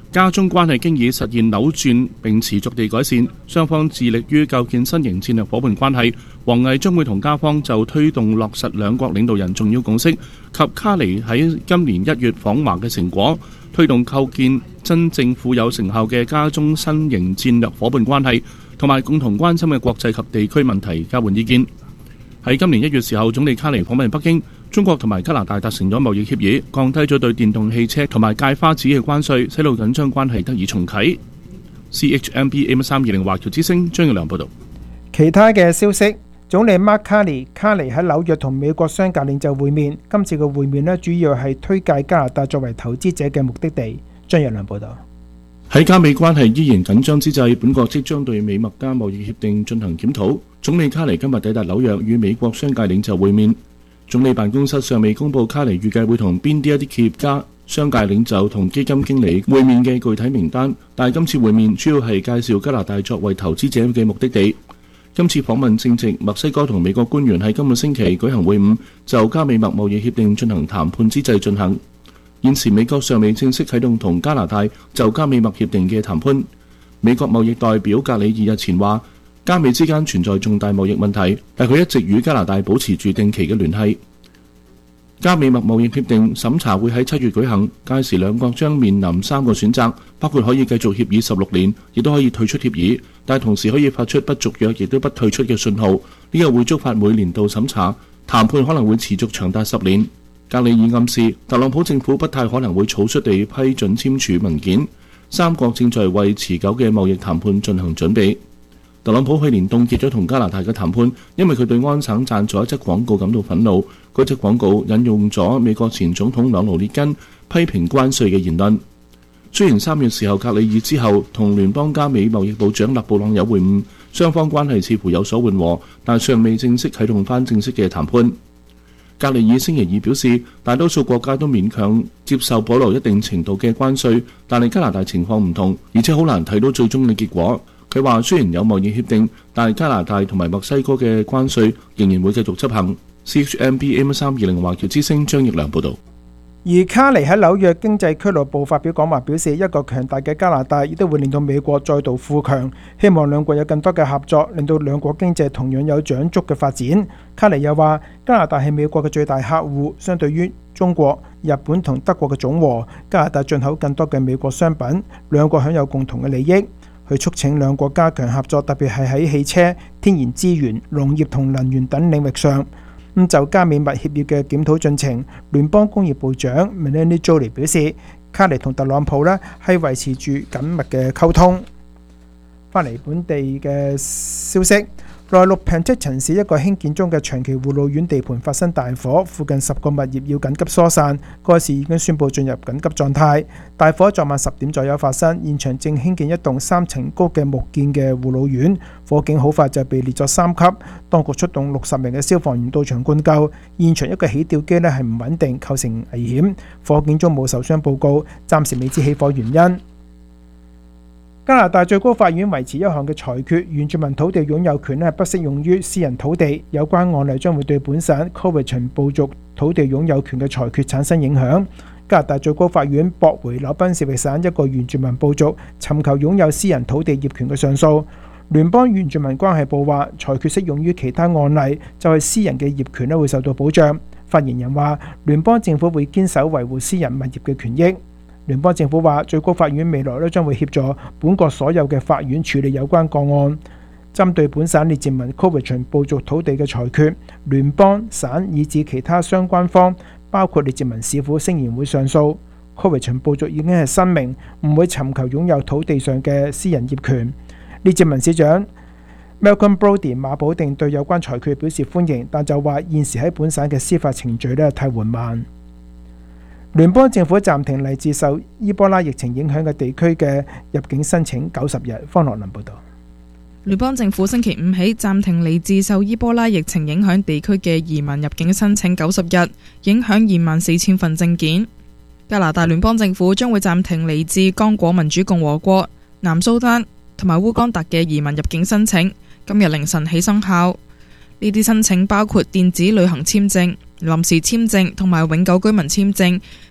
加中關係經已實現扭轉並持續地改善，雙方致力於構建新型戰略夥伴關係。王毅將會同加方就推動落實兩國領導人重要共識及卡尼喺今年一月訪華嘅成果，推動構建真正富有成效嘅加中新型戰略夥伴關係，同埋共同關心嘅國際及地區問題交換意見。喺今年一月時候，總理卡尼訪問北京，中國同埋加拿大達成咗貿易協議，降低咗對電動汽車同埋芥花籽嘅關稅，使到緊張關係得以重啟。C H M B A 三二零華僑之聲張耀良報導。 其他嘅消息，總理 Mark Carney 卡尼喺紐約同美國商界領袖會面，今次嘅會面呢，主要係推介加拿大作為投資者嘅目的地。張耀良報導。 喺加美關係依然緊張之際，本國即將對美墨加貿易協定進行檢討。總理卡尼今日抵達紐約與美國商界領袖會面。總理辦公室尚未公布卡尼預計會同邊啲一啲企業家、商界領袖同基金經理會面嘅具體名單，但係今次會面主要係介紹加拿大作為投資者嘅目的地。今次訪問正值墨西哥同美國官員喺今個星期舉行會晤，就加美墨貿易協定進行談判之際進行。現時美國尚未正式啟動同加拿大就加美墨協定嘅談判。美國貿易代表格里爾日前話，加美之間存在重大貿易問題，但佢一直與加拿大保持住定期嘅聯繫。加美墨貿易協定審查會喺七月舉行，屆時兩國將面臨三個選擇，包括可以繼續協議十六年，亦都可以退出協議，但同時可以發出不續約亦都不退出嘅信號。呢個會觸發每年度審查，談判可能會持續長達十年。格里爾暗示，特朗普政府不太可能會草率地批准簽署文件。三國正在為持久嘅貿易談判進行準備。特朗普去年凍結咗同加拿大嘅談判，因為佢對安省贊助一則廣告感到憤怒。嗰則廣告引用咗美國前總統朗奴列根批評關稅嘅言論。雖然三月時候格里爾之後同聯邦加美貿易部長勒布朗有會晤，雙方關係似乎有所緩和，但尚未正式啟動翻正式嘅談判。格里爾星期二表示，大多數國家都勉強接受保留一定程度嘅關稅，但係加拿大情況唔同，而且好難睇到最終嘅結果。佢話雖然有貿易協定，但係加拿大同埋墨西哥嘅關稅仍然會繼續執行。C H M B A 三二零華僑之聲張奕良報導。 而卡尼喺紐約經濟俱樂部發表講話，表示一個強大嘅加拿大亦都會令到美國再度富強，希望兩國有更多嘅合作，令到兩國經濟同樣有長足嘅發展。卡尼又話，加拿大係美國嘅最大客戶，相對於中國、日本同德國嘅總和，加拿大進口更多嘅美國商品，兩國享有共同嘅利益。佢促請兩國加強合作，特別係喺汽車、天然資源、農業同能源等領域上。咁就加美墨協議嘅檢討進程，聯邦工業部長 Melanie Joly 表示，卡尼同特朗普呢係維持住緊密嘅溝通。翻嚟本地嘅消息，內陸 Penticton 市一個興建中嘅長期護老院地盤發生大火，附近十個物業要緊急疏散，該市已經宣布進入緊急狀態。大火昨晚十點左右發生，現場正興建一棟三層高嘅木建嘅護老院，火警好快就被列作三級，當局出動六十名嘅消防員到場灌救，現場一個起吊機呢係唔穩定，構成危險，火警中冇受傷報告，暫時未知起火原因。加拿大最高法院維持一項嘅裁決，原住民土地擁有權咧不適用於私人土地，有關案例將會對本省 Cowichan 部族土地擁有權嘅裁決產生影響。加拿大最高法院駁回紐賓士域省一個原住民部族尋求擁有私人土地業權嘅上訴。聯邦原住民關係部話，裁決適用於其他案例，就係私人嘅業權咧會受到保障。發言人話，聯邦政府會堅守維護私人物業嘅權益。聯邦政府話，最高法院未來咧將會協助本國所有嘅法院處理有關個案。針對本省列治文 Cowichan 部族土地嘅裁決，聯邦、省以至其他相關方，包括列治文市府，聲言會上訴。Cowichan 部族已經係聲明唔會尋求擁有土地上嘅私人業權。列治文市長 Malcolm Brody 馬保定對有關裁決表示歡迎，但就話現時喺本省嘅司法程序咧太緩慢。聯邦政府暫停嚟自受伊波拉疫情影響嘅地區嘅入境申請九十日。方樂林報導。 聯邦政府星期五起暫停嚟自受伊波拉疫情影響地區嘅移民入境申請九十日，影響二萬四千份證件。加拿大聯邦政府將會暫停嚟自剛果民主共和國、南蘇丹同埋烏干達嘅移民入境申請，今日凌晨起生效。呢啲申請包括電子旅行簽證、臨時簽證同埋永久居民簽證，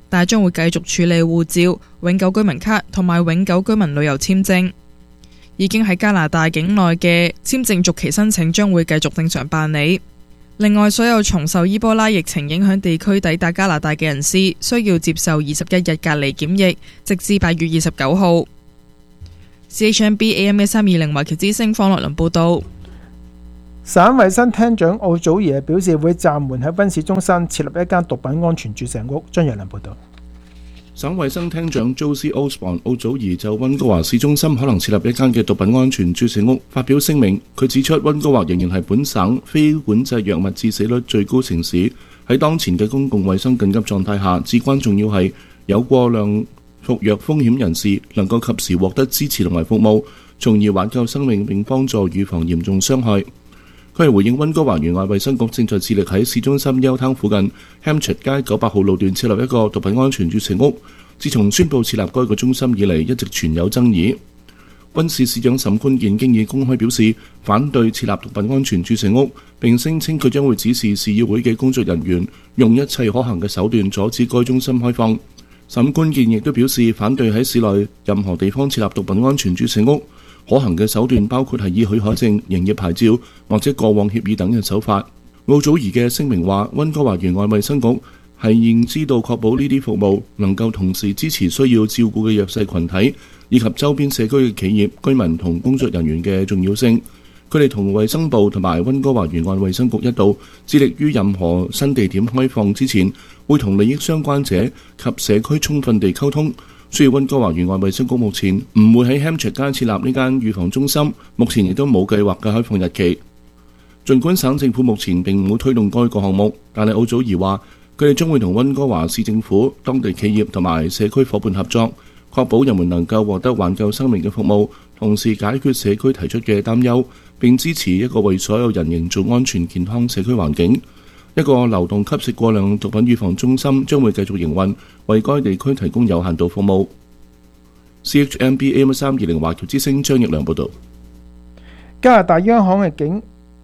但係將會繼續處理護照、永久居民卡同埋永久居民旅遊簽證。已經喺加拿大境內嘅簽證續期申請將會繼續正常辦理。另外，所有從受伊波拉疫情影響地區抵達加拿大嘅人士，需要接受二十一日隔離檢疫，直至八月二十九號。C H M B A M 一三二零華僑之聲方樂麟報道。 省衛生廳長奧祖兒表示會暫緩喺溫市中心設立一間毒品安全注射屋。張若麟報道。 省衛生廳長 Josie Osborne 奧祖兒就溫哥華市中心可能設立一間嘅毒品安全注射屋發表聲明。佢指出，溫哥華仍然係本省非管制藥物致死率最高城市。喺當前嘅公共衛生緊急狀態下，至關重要係有過量服藥風險人士能夠及時獲得支持同埋服務，從而挽救生命並幫助預防嚴重傷害。佢係回應溫哥華沿岸衛生局正在致力喺市中心休灘附近 Hampshire 街九百號路段設立一個毒品安全注射屋。自從宣布設立該個中心以嚟，一直存有爭議。溫市市長沈坤健經已公開表示反對設立毒品安全注射屋，並聲稱佢將會指示市議會嘅工作人員用一切可行嘅手段阻止該中心開放。沈坤健亦都表示反對喺市內任何地方設立毒品安全注射屋。可行嘅手段包括係以許可證、營業牌照或者過往協議等嘅手法。奧祖兒嘅聲明話，溫哥華沿岸衛生局係認知道確保呢啲服務能夠同時支持需要照顧嘅弱勢群體，以及周邊社區嘅企業、居民同工作人員嘅重要性。佢哋同衛生部同埋溫哥華沿岸衛生局一道，致力於任何新地點開放之前，會同利益相關者及社區充分地溝通。所以溫哥華沿岸衛生局目前唔會喺 Hampshire 街設立呢間預防中心，目前亦都冇計劃嘅開放日期。儘管省政府目前並冇推動該個項目，但係奧祖兒話佢哋將會同溫哥華市政府、當地企業同埋社區夥伴合作，確保人們能夠獲得挽救生命嘅服務，同時解決社區提出嘅擔憂，並支持一個為所有人營造安全健康社區環境。一個流動吸食過量毒品預防中心將會繼續營運，為該地區提供有限度服務。C H M B A M 三二零華僑之聲張奕良報導。 加拿大央行嘅警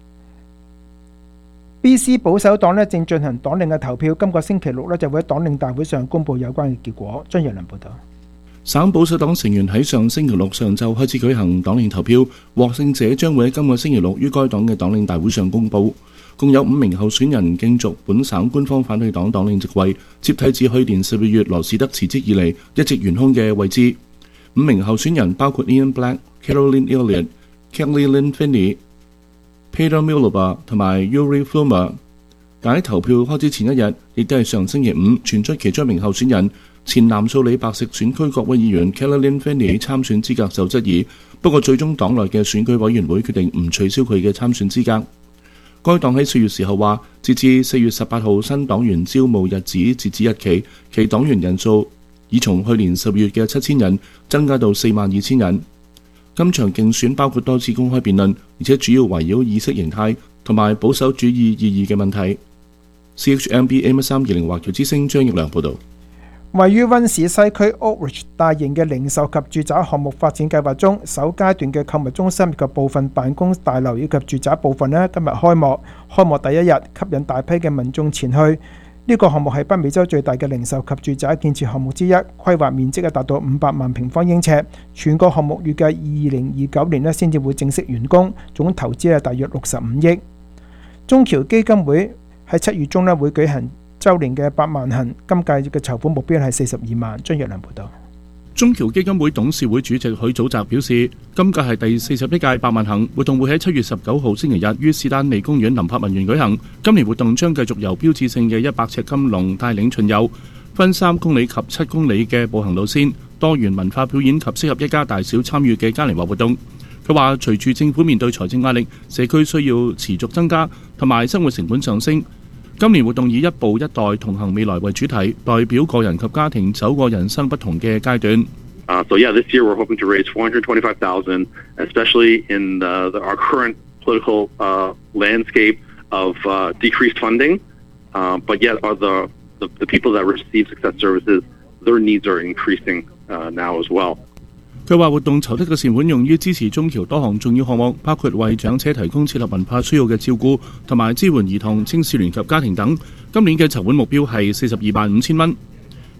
B C 保守黨呢正進行黨領嘅投票，今個星期六呢就會喺黨領大會上公佈有關嘅結果。張奕良報導。 省保守黨成員喺上星期六上晝開始舉行黨領投票，獲勝者將會喺今個星期六於該黨嘅黨領大會上公佈。共有五名候選人競逐本省官方反對黨黨領席位，接替自去年十二月羅士德辭職以嚟一直懸空嘅位置。五名候選人包括 Ian Black、Caroline Elliott、Kelly Lynn Finney、Peter Miliband 同埋 Yuri Fluma。但喺投票開始前一日，亦都係上星期五，傳出其中一名候選人前南素里白石選區國會議員 Kelly Lynn Finney 參選資格受質疑，不過最終黨內嘅選舉委員會決定唔取消佢嘅參選資格。該黨喺四月時候話，截至四月十八號新黨員招募日子截止日期，其黨員人數已從去年十月嘅七千人增加到四萬二千人。今場競選包括多次公開辯論，而且主要圍繞意識形態同埋保守主義意義嘅問題。C H M B A M 三二零華僑之聲張奕良報導。 位於溫市西區 Oakridge 大型嘅零售及住宅項目發展計劃中，首階段嘅購物中心以及部分辦公大樓以及住宅部分呢，今日開幕。開幕第一日吸引大批嘅民眾前去。呢、這個項目係北美洲最大嘅零售及住宅建設項目之一，規劃面積係達到五百萬平方英尺。全個項目預計二零二九年呢先至會正式完工，總投資係大約六十五億。中僑基金會喺七月中呢會舉行周年嘅百萬行，今屆嘅籌款目標係四十二萬。張若良報導。 中僑基金會董事會主席許祖澤表示，今屆係第四十一屆百萬行活動，會喺七月十九號星期日於士丹利公園臨柏文園舉行。今年活動將繼續由標誌性嘅一百尺金龍帶領巡遊，分三公里及七公里嘅步行路線，多元文化表演及適合一家大小參與嘅嘉年華活動。佢話，隨住政府面對財政壓力，社區需要持續增加，同埋生活成本上升。今年活動以一步一代同行未來為主題，代表個人及家庭走過人生不同嘅階段。 Uh, so yeah, this year we're hoping to raise four hundred twenty-five thousand dollars, especially in the, the, our current political uh, landscape of uh, decreased funding. Uh, but yet, are the, the the people that receive success services, their needs are increasing uh, now as well. 佢話活動籌得嘅善款用於支持中僑多項重要項目，包括為長者提供切合文化需要嘅照顧，同埋支援兒童、青少年及家庭等。今年嘅籌款目標係四十二萬五千蚊。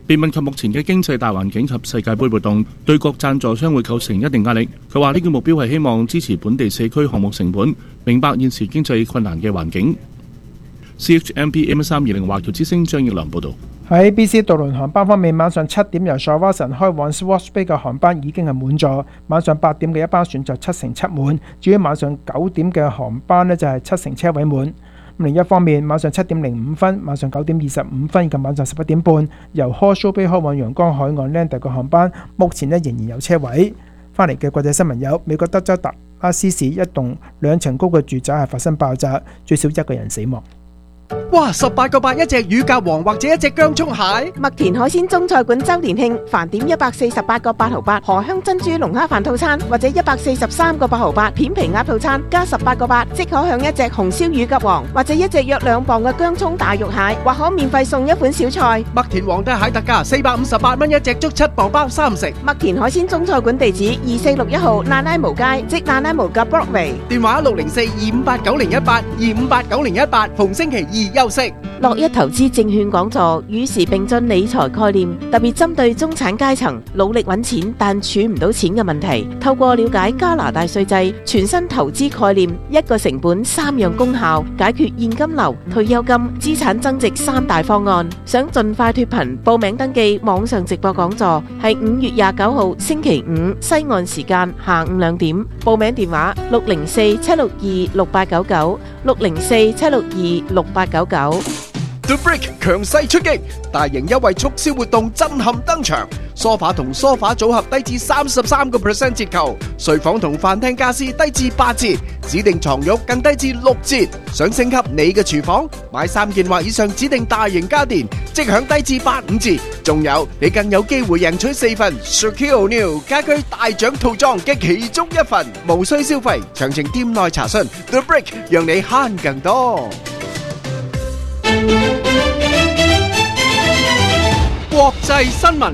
被問及目前嘅經濟大環境及世界盃活動對各贊助商會構成一定壓力，佢話呢個目標係希望支持本地社區項目成本，明白現時經濟困難嘅環境。C H M B A M 一三二零華僑之聲張奕良報導。 喺 B C 渡輪航班方面，晚上七點由 Shawson 開往 Swash Bay 嘅航班已經係滿座，晚上八點嘅一班船就七成七滿，至於晚上九點嘅航班呢，就係七成車位滿。另一方面，晚上七點零五分、晚上九點二十五分以及晚上十一點半由 Horseshoe Bay 開往陽江海岸 Lander 嘅航班，目前呢仍然有車位。翻嚟嘅國際新聞有：美國德州達拉斯市一棟兩層高嘅住宅係發生爆炸，最少一個人死亡。 哇！十八個八一隻乳鴿王或者一隻薑葱蟹。 麥田海鮮中菜館周年慶，飯點一百四十八個八毫八荷香珍珠龍蝦飯套餐，或者一百四十三個八毫八片皮鴨套餐，加十八個八即可享一隻紅燒乳鴿王，或者一隻約兩磅嘅薑葱大肉蟹，或可免費送一款小菜。 麥田皇帝蟹特價四百五十八蚊一隻，足七磅包三食。 麥田海鮮中菜館地址二四六一號那拉無街，即那拉無嘅 Broadway。 電話六零四二五八九零一八二五八九零一八，逢星期二休息。 樂一投資證券講座與時並進理財概念，特別針對中產階層努力揾錢但儲唔到錢嘅問題，透過了解加拿大稅制、全新投資概念、一個成本三樣功效，解決現金流、退休金、資產增值三大方案。想盡快脫貧，報名登記網上直播講座，係五月廿九號星期五西岸時間下午兩點。報名電話六零四七六二六八九九六零四七六二六八九九。 The Brick 強勢出擊，大型優惠促銷活動震撼登場。梳化同梳化組合低至三十三個 percent 折扣，睡房同飯廳家私低至八折，指定床褥更低至六折。想升級你嘅廚房，買三件或以上指定大型家電，即享低至八五折。仲有你更有機會贏取四份 Shakil New 家居大獎套裝嘅其中一份，無需消費。詳情店內查詢。The Brick 讓你慳更多。國際新聞。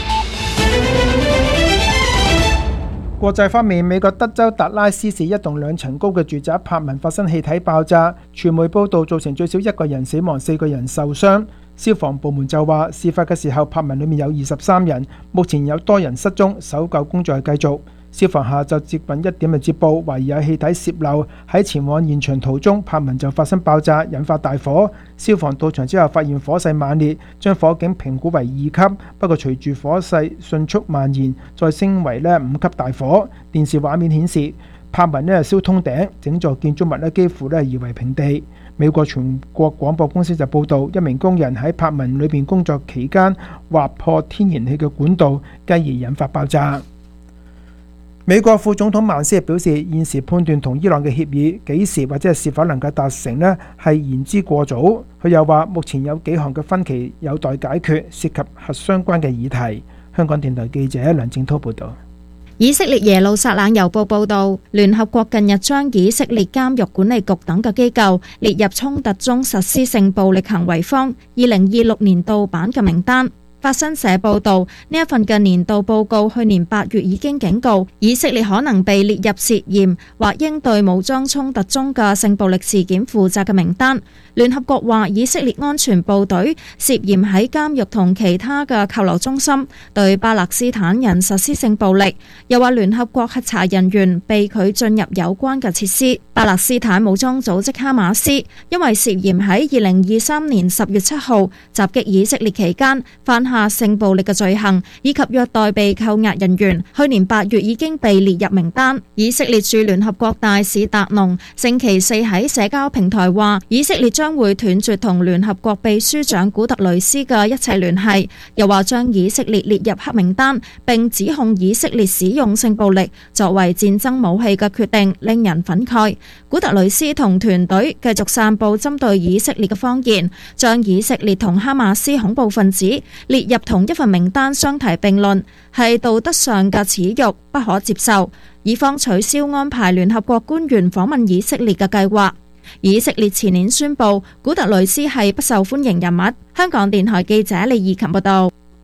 國際方面，美國德州達拉斯市一棟兩層高嘅住宅柏文發生氣體爆炸，傳媒報道造成最少一個人死亡，四個人受傷。消防部門就話，事發嘅時候柏文裏面有二十三人，目前有多人失蹤，搜救工作係繼續。消防下晝接近一點嘅接報，懷疑有氣體洩漏，喺前往現場途中，柏文就發生爆炸，引發大火。消防到場之後發現火勢猛烈，將火警評估為二級，不過隨住火勢迅速蔓延，再升為咧五級大火。電視畫面顯示，柏文咧燒通頂，整座建築物咧幾乎咧夷為平地。美國全國廣播公司就報道，一名工人喺柏文裏邊工作期間劃破天然氣嘅管道，繼而引發爆炸。美國副總統曼斯表示，現時判斷同伊朗嘅協議幾時或者係是否能夠達成呢，係言之過早。佢又話，目前有幾項嘅分歧有待解決，涉及核相關嘅議題。香港電台記者梁正滔報導。 以色列耶路撒冷郵報報導，聯合國近日將以色列監獄管理局等嘅機構列入衝突中實施性暴力行為方二零二六年度版嘅名單。法新社報導，呢一份嘅年度報告去年八月已經警告，以色列可能被列入涉嫌或應對武裝衝突中嘅性暴力事件負責嘅名單。聯合國話，以色列安全部隊涉嫌喺監獄同其他嘅扣留中心對巴勒斯坦人實施性暴力，又話聯合國核查人員被拒進入有關嘅設施。巴勒斯坦武裝組織哈馬斯因為涉嫌喺二零二三年十月七號襲擊以色列期間犯下性暴力嘅罪行，以及虐待被扣押人員，去年八月已經被列入名單。以色列駐聯合國大使達農星期四喺社交平台話，以色列將會斷絕同聯合國秘書長古特雷斯嘅一切聯繫，又話將以色列列入黑名單，並指控以色列使用性暴力作為戰爭武器嘅決定令人憤慨。古特雷斯同團隊繼續散佈針對以色列嘅謊言，將以色列同哈馬斯恐怖分子列入同一份名單相提並論，係道德上嘅恥辱，不可接受。以方取消安排聯合國官員訪問以色列嘅計劃。以色列前年宣布古特雷斯係不受歡迎人物。香港電台記者李義琴報道。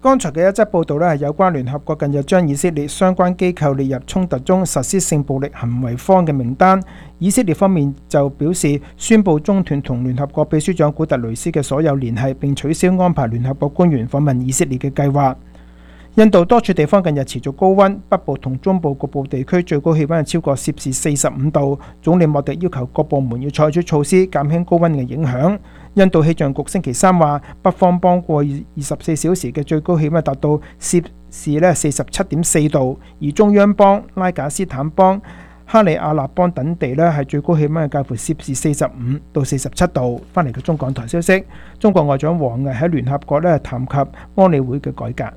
剛才嘅一則報道呢，係有關聯合國近日將以色列相關機構列入衝突中實施性暴力行為方嘅名單。以色列方面就表示宣布中斷同聯合國秘書長古特雷斯嘅所有聯繫，並取消安排聯合國官員訪問以色列嘅計劃。印度多處地方近日持續高溫，北部同中部局部地區最高氣溫係超過攝氏四十五度。總理莫迪要求各部門要採取措施減輕高溫嘅影響。印度氣象局星期三話，北方邦過二十四小時嘅最高氣溫達到攝氏咧四十七點四度，而中央邦、拉賈斯坦邦、哈里亞納邦等地咧係最高氣溫係介乎攝氏四十五到四十七度。翻嚟嘅中港台消息，中國外長王毅喺聯合國咧談及安理會嘅改革。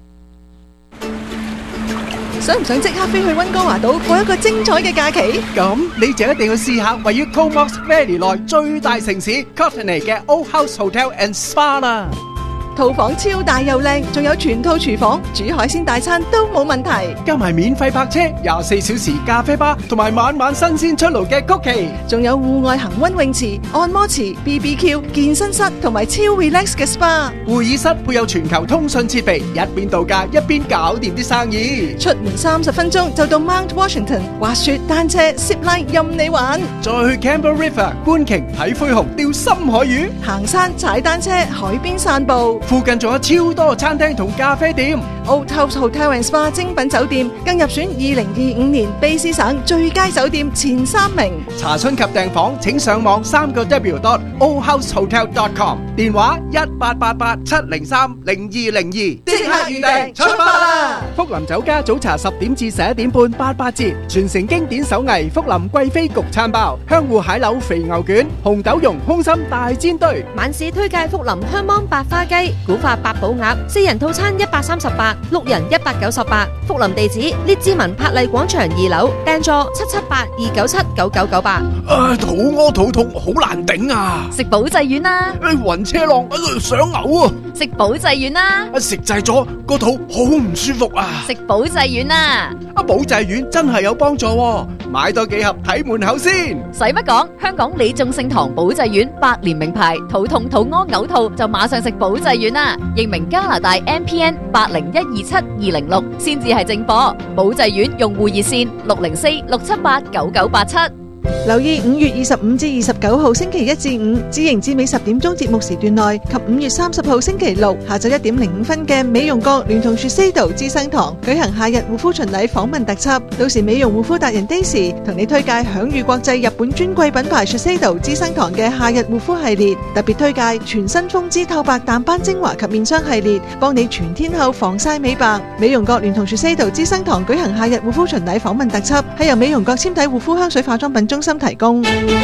想唔想即刻飛去溫哥華島過一個精彩嘅假期？ 咁你就一定要試下位於 Comox Valley 內最大城市 Courtenay 嘅 Old House Hotel and Spa 啦。 套房超大又靚，仲有全套廚房，煮海鮮大餐都冇問題。 加埋免費泊車、廿四小時咖啡吧，同埋晚晚新鮮出爐嘅曲奇， 仲有戶外恒溫泳池、按摩池、B B Q、健身室同埋超 relax 嘅 SPA。 會議室配有全球通訊設備，一邊度假一邊搞掂啲生意。 出門三十分鐘就到 Mount Washington，滑雪、單車、zip line 任你玩。 再去 Campbell River 觀鯨、睇灰熊、釣深海魚， 行山、踩單車、海邊散步。 附近仲有超多餐廳同咖啡店。 Old House Hotel and Spa 精品酒店更入選二零二五年卑詩省最佳酒店前三名。 查詢及訂房請上網三個 W dot old house hotel dot com， 電話一八八八七零三零二零二，即刻預訂出發啦！福林酒家早茶十點至十一點半八八折，傳承經典手藝福林貴妃焗餐包、香芋蟹柳肥牛卷、紅豆蓉空心大煎堆。 晚市推介福林香芒白花雞、古法八寶鴨，四人套餐一百三十八，六人一百九十八。福林地址：列治文柏麗廣場二樓，訂座七七八二九七九九九八。 啊，肚屙肚痛，好難頂啊！ 食保濟丸啦！ 暈車浪，想嘔啊！ 食保濟丸啦！ 食滯咗個肚好唔舒服啊！ 食保濟丸啦！ 啊，保濟丸真係有幫助喎，買多幾盒睇門口先。 使乜講？香港李眾聖堂保濟丸百年名牌，肚痛、肚屙、嘔吐就馬上食保濟丸啦！認明加拿大 M P N 八零一二七二零六先至係正貨。保濟丸用戶熱線六零四六七八九九八七。 留意五月二十五至二十九號星期一至五，至營至尾十點鐘節目時段內，及五月三十號星期六下晝一點零五分嘅美容閣聯同 Shiseido 資生堂舉行夏日護膚巡禮訪問特輯。到時美容護膚達人 Daisy 同你推介享譽國際日本專櫃品牌 Shiseido 資生堂嘅夏日護膚系列，特別推介全新風姿透白淡斑精華及面霜系列，幫你全天候防曬美白。美容閣聯同 Shiseido 資生堂舉行夏日護膚巡禮訪問特輯，係由美容閣纖體護膚香水化妝品中心提供。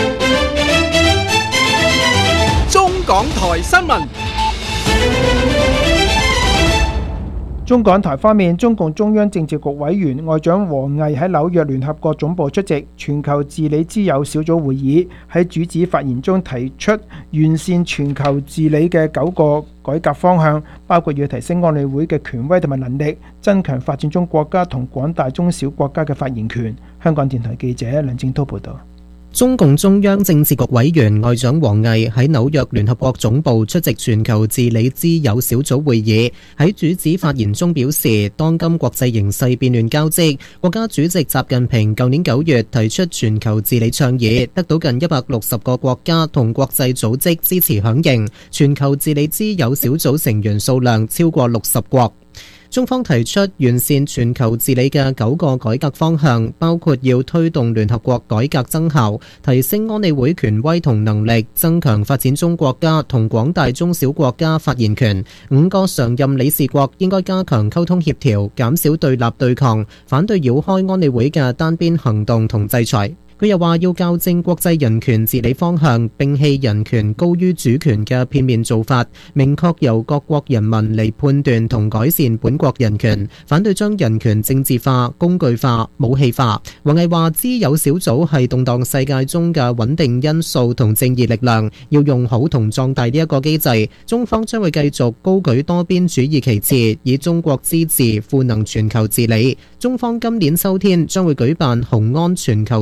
中港台新聞。 中港台方面，中共中央政治局委員外長王毅喺紐約聯合國總部出席全球治理之友小組會議，喺主旨發言中提出完善全球治理嘅九個改革方向，包括要提升安理會嘅權威同埋能力，增強發展中國家同廣大中小國家嘅發言權。香港電台記者梁正濤報道。 中共中央政治局委員外長王毅喺紐約聯合國總部出席全球治理之友小組會議，喺主旨發言中表示，當今國際形勢變亂交織，國家主席習近平舊年九月提出全球治理倡議，得到近一百六十個國家同國際組織支持響應，全球治理之友小組成員數量超過六十國。中方提出完善全球治理嘅九個改革方向，包括要推動聯合國改革增效，提升安理會權威同能力，增強發展中國家同廣大中小國家發言權。五個常任理事國應該加強溝通協調，減少對立對抗，反對繞開安理會嘅單邊行動同制裁。佢又話要校正國際人權治理方向，摒棄人權高於主權嘅片面做法，明確由各國人民嚟判斷同改善本國人權，反對將人權政治化、工具化、武器化。王毅話：知友小組係動盪世界中嘅穩定因素同正義力量，要用好同壯大呢一個機制。中方將會繼續高舉多邊主義旗幟，以中國之治賦能全球治理。中方今年秋天將會舉辦雄安全球治理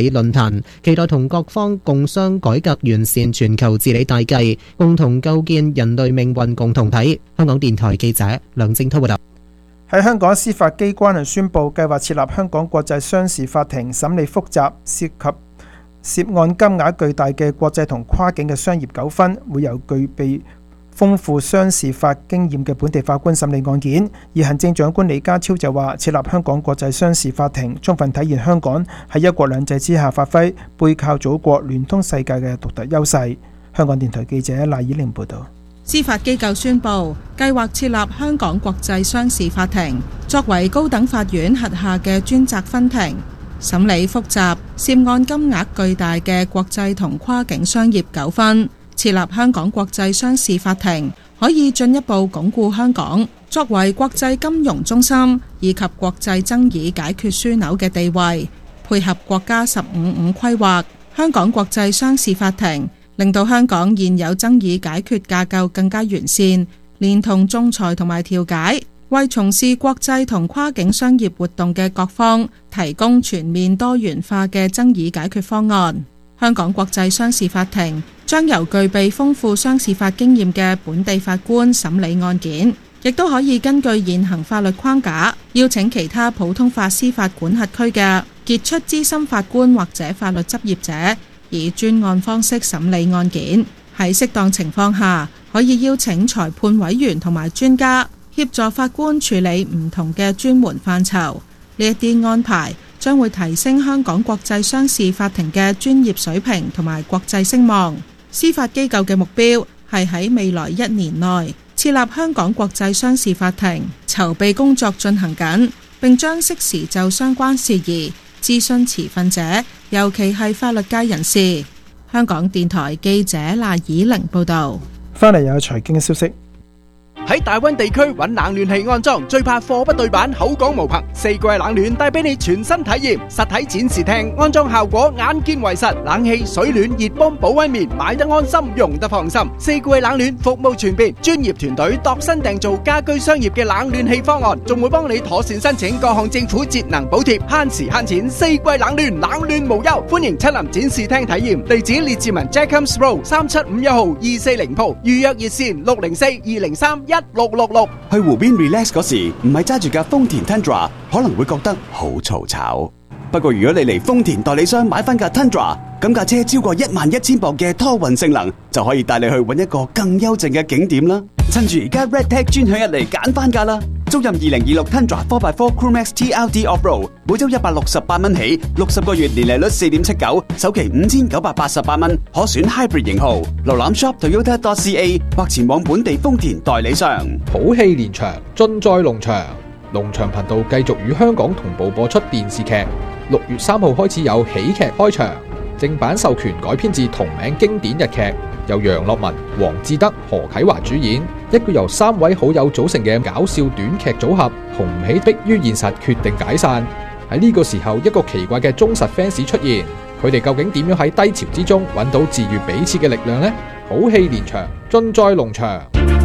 理論壇，期待同各方共商改革完善全球治理大計，共同構建人類命運共同體。香港電台記者梁正滔報道。 喺香港司法機關宣布計劃設立香港國際商事法庭，審理複雜涉及涉案金額巨大嘅國際同跨境嘅商業糾紛，會由具備豐富商事法經驗嘅本地法官審理案件。而行政長官李家超就話，設立香港國際商事法庭，充分體現香港喺一國兩制之下發揮背靠祖國、聯通世界嘅獨特優勢。香港電台記者賴以玲報導。 司法機構宣布計劃設立香港國際商事法庭，作為高等法院轄下嘅專責分庭，審理複雜涉案金額巨大嘅國際同跨境商業糾紛。設立香港國際商事法庭，可以進一步鞏固香港作為國際金融中心以及國際爭議解決樞紐嘅地位，配合國家十五五規劃。香港國際商事法庭令到香港現有爭議解決架構更加完善，連同仲裁同埋調解，為從事國際同跨境商業活動嘅各方提供全面多元化嘅爭議解決方案。香港國際商事法庭將由具備豐富商事法經驗嘅本地法官審理案件，亦都可以根據現行法律框架，邀請其他普通法司法管轄區嘅傑出資深法官或者法律執業者，以專案方式審理案件。喺適當情況下，可以邀請裁判委員同埋專家協助法官處理唔同嘅專門範疇。呢一啲安排將會提升香港國際商事法庭嘅專業水平同埋國際聲望。司法機構嘅目標係喺未來一年內設立香港國際商事法庭，籌備工作進行緊，並將適時就相關事宜諮詢持份者，尤其係法律界人士。香港電台記者賴以玲報導。 翻嚟有財經嘅消息。 喺大灣地區揾冷暖氣安裝，最怕貨不對版，口講無憑。四季冷暖帶俾你全新體驗，實體展示廳安裝效果眼見為實，冷氣、水暖、熱泵、保溫棉，買得安心，用得放心。四季冷暖服務全面，專業團隊度身訂造家居商業嘅冷暖氣方案，仲會幫你妥善申請各項政府節能補貼，慳時慳錢。四季冷暖，冷暖無憂，歡迎親臨展示廳體驗。地址列治文 Jacobs Road 三七五一號二四零鋪，預約熱線六零四二零三一六六六。 去湖邊 relax 嗰時，唔係揸住架豐田 Tundra， 可能會覺得好嘈吵。不過如果你嚟豐田代理商買翻架 Tundra， 咁架車超過一萬一千磅嘅拖運性能，就可以帶你去揾一個更幽靜嘅景點啦。趁住而家 RedTag 專享日嚟揀翻架啦！租任二零二六 Tundra 四 by 四 Crewmax T L D Off-Road， 每周一百六十八蚊起，六十個月年利率四點七九，首期五千九百八十八蚊，可選 Hybrid 型號。瀏覽 shop toyota dot c a 或前往本地豐田代理商。 好戲連場，盡在農場。農場頻道繼續與香港同步播出電視劇。六月三號開始有喜劇開場，正版授權改編自同名經典日劇，由楊樂文、黃志德、何啟華主演，一個由三位好友組成嘅搞笑短劇組合，紅唔起迫於現實決定解散。喺呢個時候，一個奇怪嘅忠實 fans 出現，佢哋究竟點樣喺低潮之中揾到治癒彼此嘅力量呢？好戲連場，盡在農場。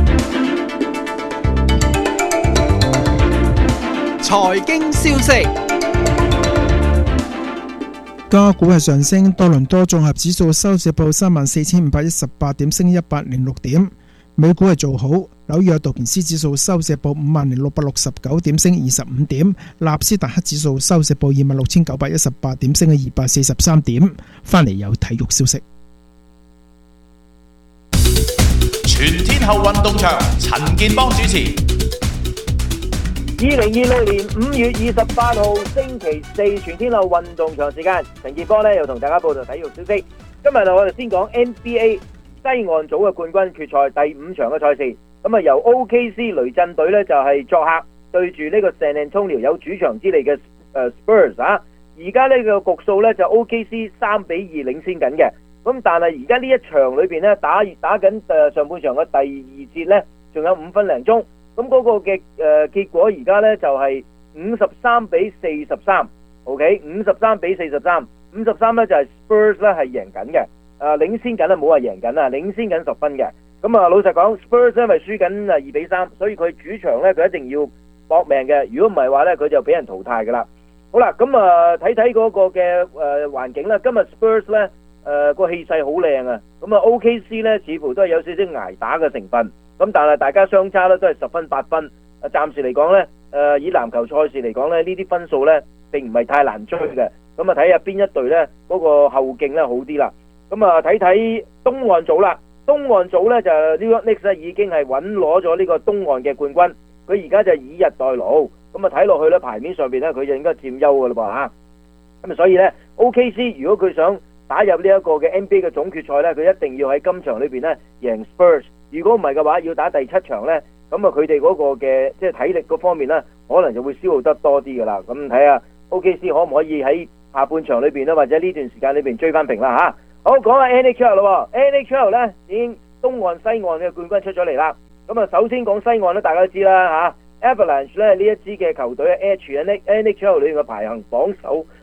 財經消息。 加股係上升，多倫多綜合指數收市報三萬四千五百一十八點，升一百零六點。美股係做好，紐約道瓊斯指數收市報五萬零六百六十九點，升二十五點。納斯達克指數收市報二萬六千九百一十八點，升咗二百四十三點。翻嚟有體育消息。 全天候運動場，陳健邦主持。 二零二六年五月二十八號星期四全天候運動場時間，陳健波咧又同大家報道體育消息。今日我哋先講 N B A 西岸組嘅冠軍決賽第五場嘅賽事。咁啊由 O K C 雷震隊咧就係作客對住呢個 San Antonio 有主場之利嘅誒 Spurs 啊。而家呢個局數咧就 O K C 三比二領先緊嘅。咁但係而家呢一場裏邊咧打打緊誒上半場嘅第二節咧，仲有五分零鐘。咁嗰個嘅誒結果而家咧就係五十三比四十三 ，OK， 五十三比四十三，五十三咧就係 Spurs 咧係贏緊嘅，誒領先緊啦，冇話贏緊啊，領先緊十分嘅。咁啊老實講 ，Spurs 因為輸緊啊二比三，所以佢主場咧佢一定要搏命嘅，如果唔係話咧佢就俾人淘汰噶啦。 好啦，咁啊睇睇嗰個嘅誒環境啦。今日 Spurs 咧誒個氣勢好靚啊，咁啊 O K C 咧似乎都係有少少捱打嘅成分，咁但係大家相差咧都係十分八分。啊，暫時嚟講咧，誒以籃球賽事嚟講咧，呢啲分數咧並唔係太難追嘅。咁啊睇下邊一隊咧嗰個後勁咧好啲啦。咁啊睇睇東岸組啦，東岸組咧就 New York Knicks 已經係穩攞咗呢個東岸嘅冠軍，佢而家就以逸待勞。咁啊睇落去咧牌面上邊咧佢就應該佔優噶啦噃嚇。咁啊所以咧 O K C 如果佢想打入呢一個嘅 N B A 嘅總決賽咧，佢一定要喺今場裏邊咧贏 Spurs。如果唔係嘅話，要打第七場咧，咁啊佢哋嗰個嘅即係體力嗰方面咧，可能就會消耗得多啲噶啦。咁睇下 O K C 可唔可以喺下半場裏邊咧，或者呢段時間裏邊追翻平啦嚇。好，講下 N H L 咯 ，N H L 咧已經東岸西岸嘅冠軍出咗嚟啦。咁啊首先講西岸咧，大家都知啦嚇。Avalanche 咧呢一支嘅球隊 H N H L 裏面嘅排行榜首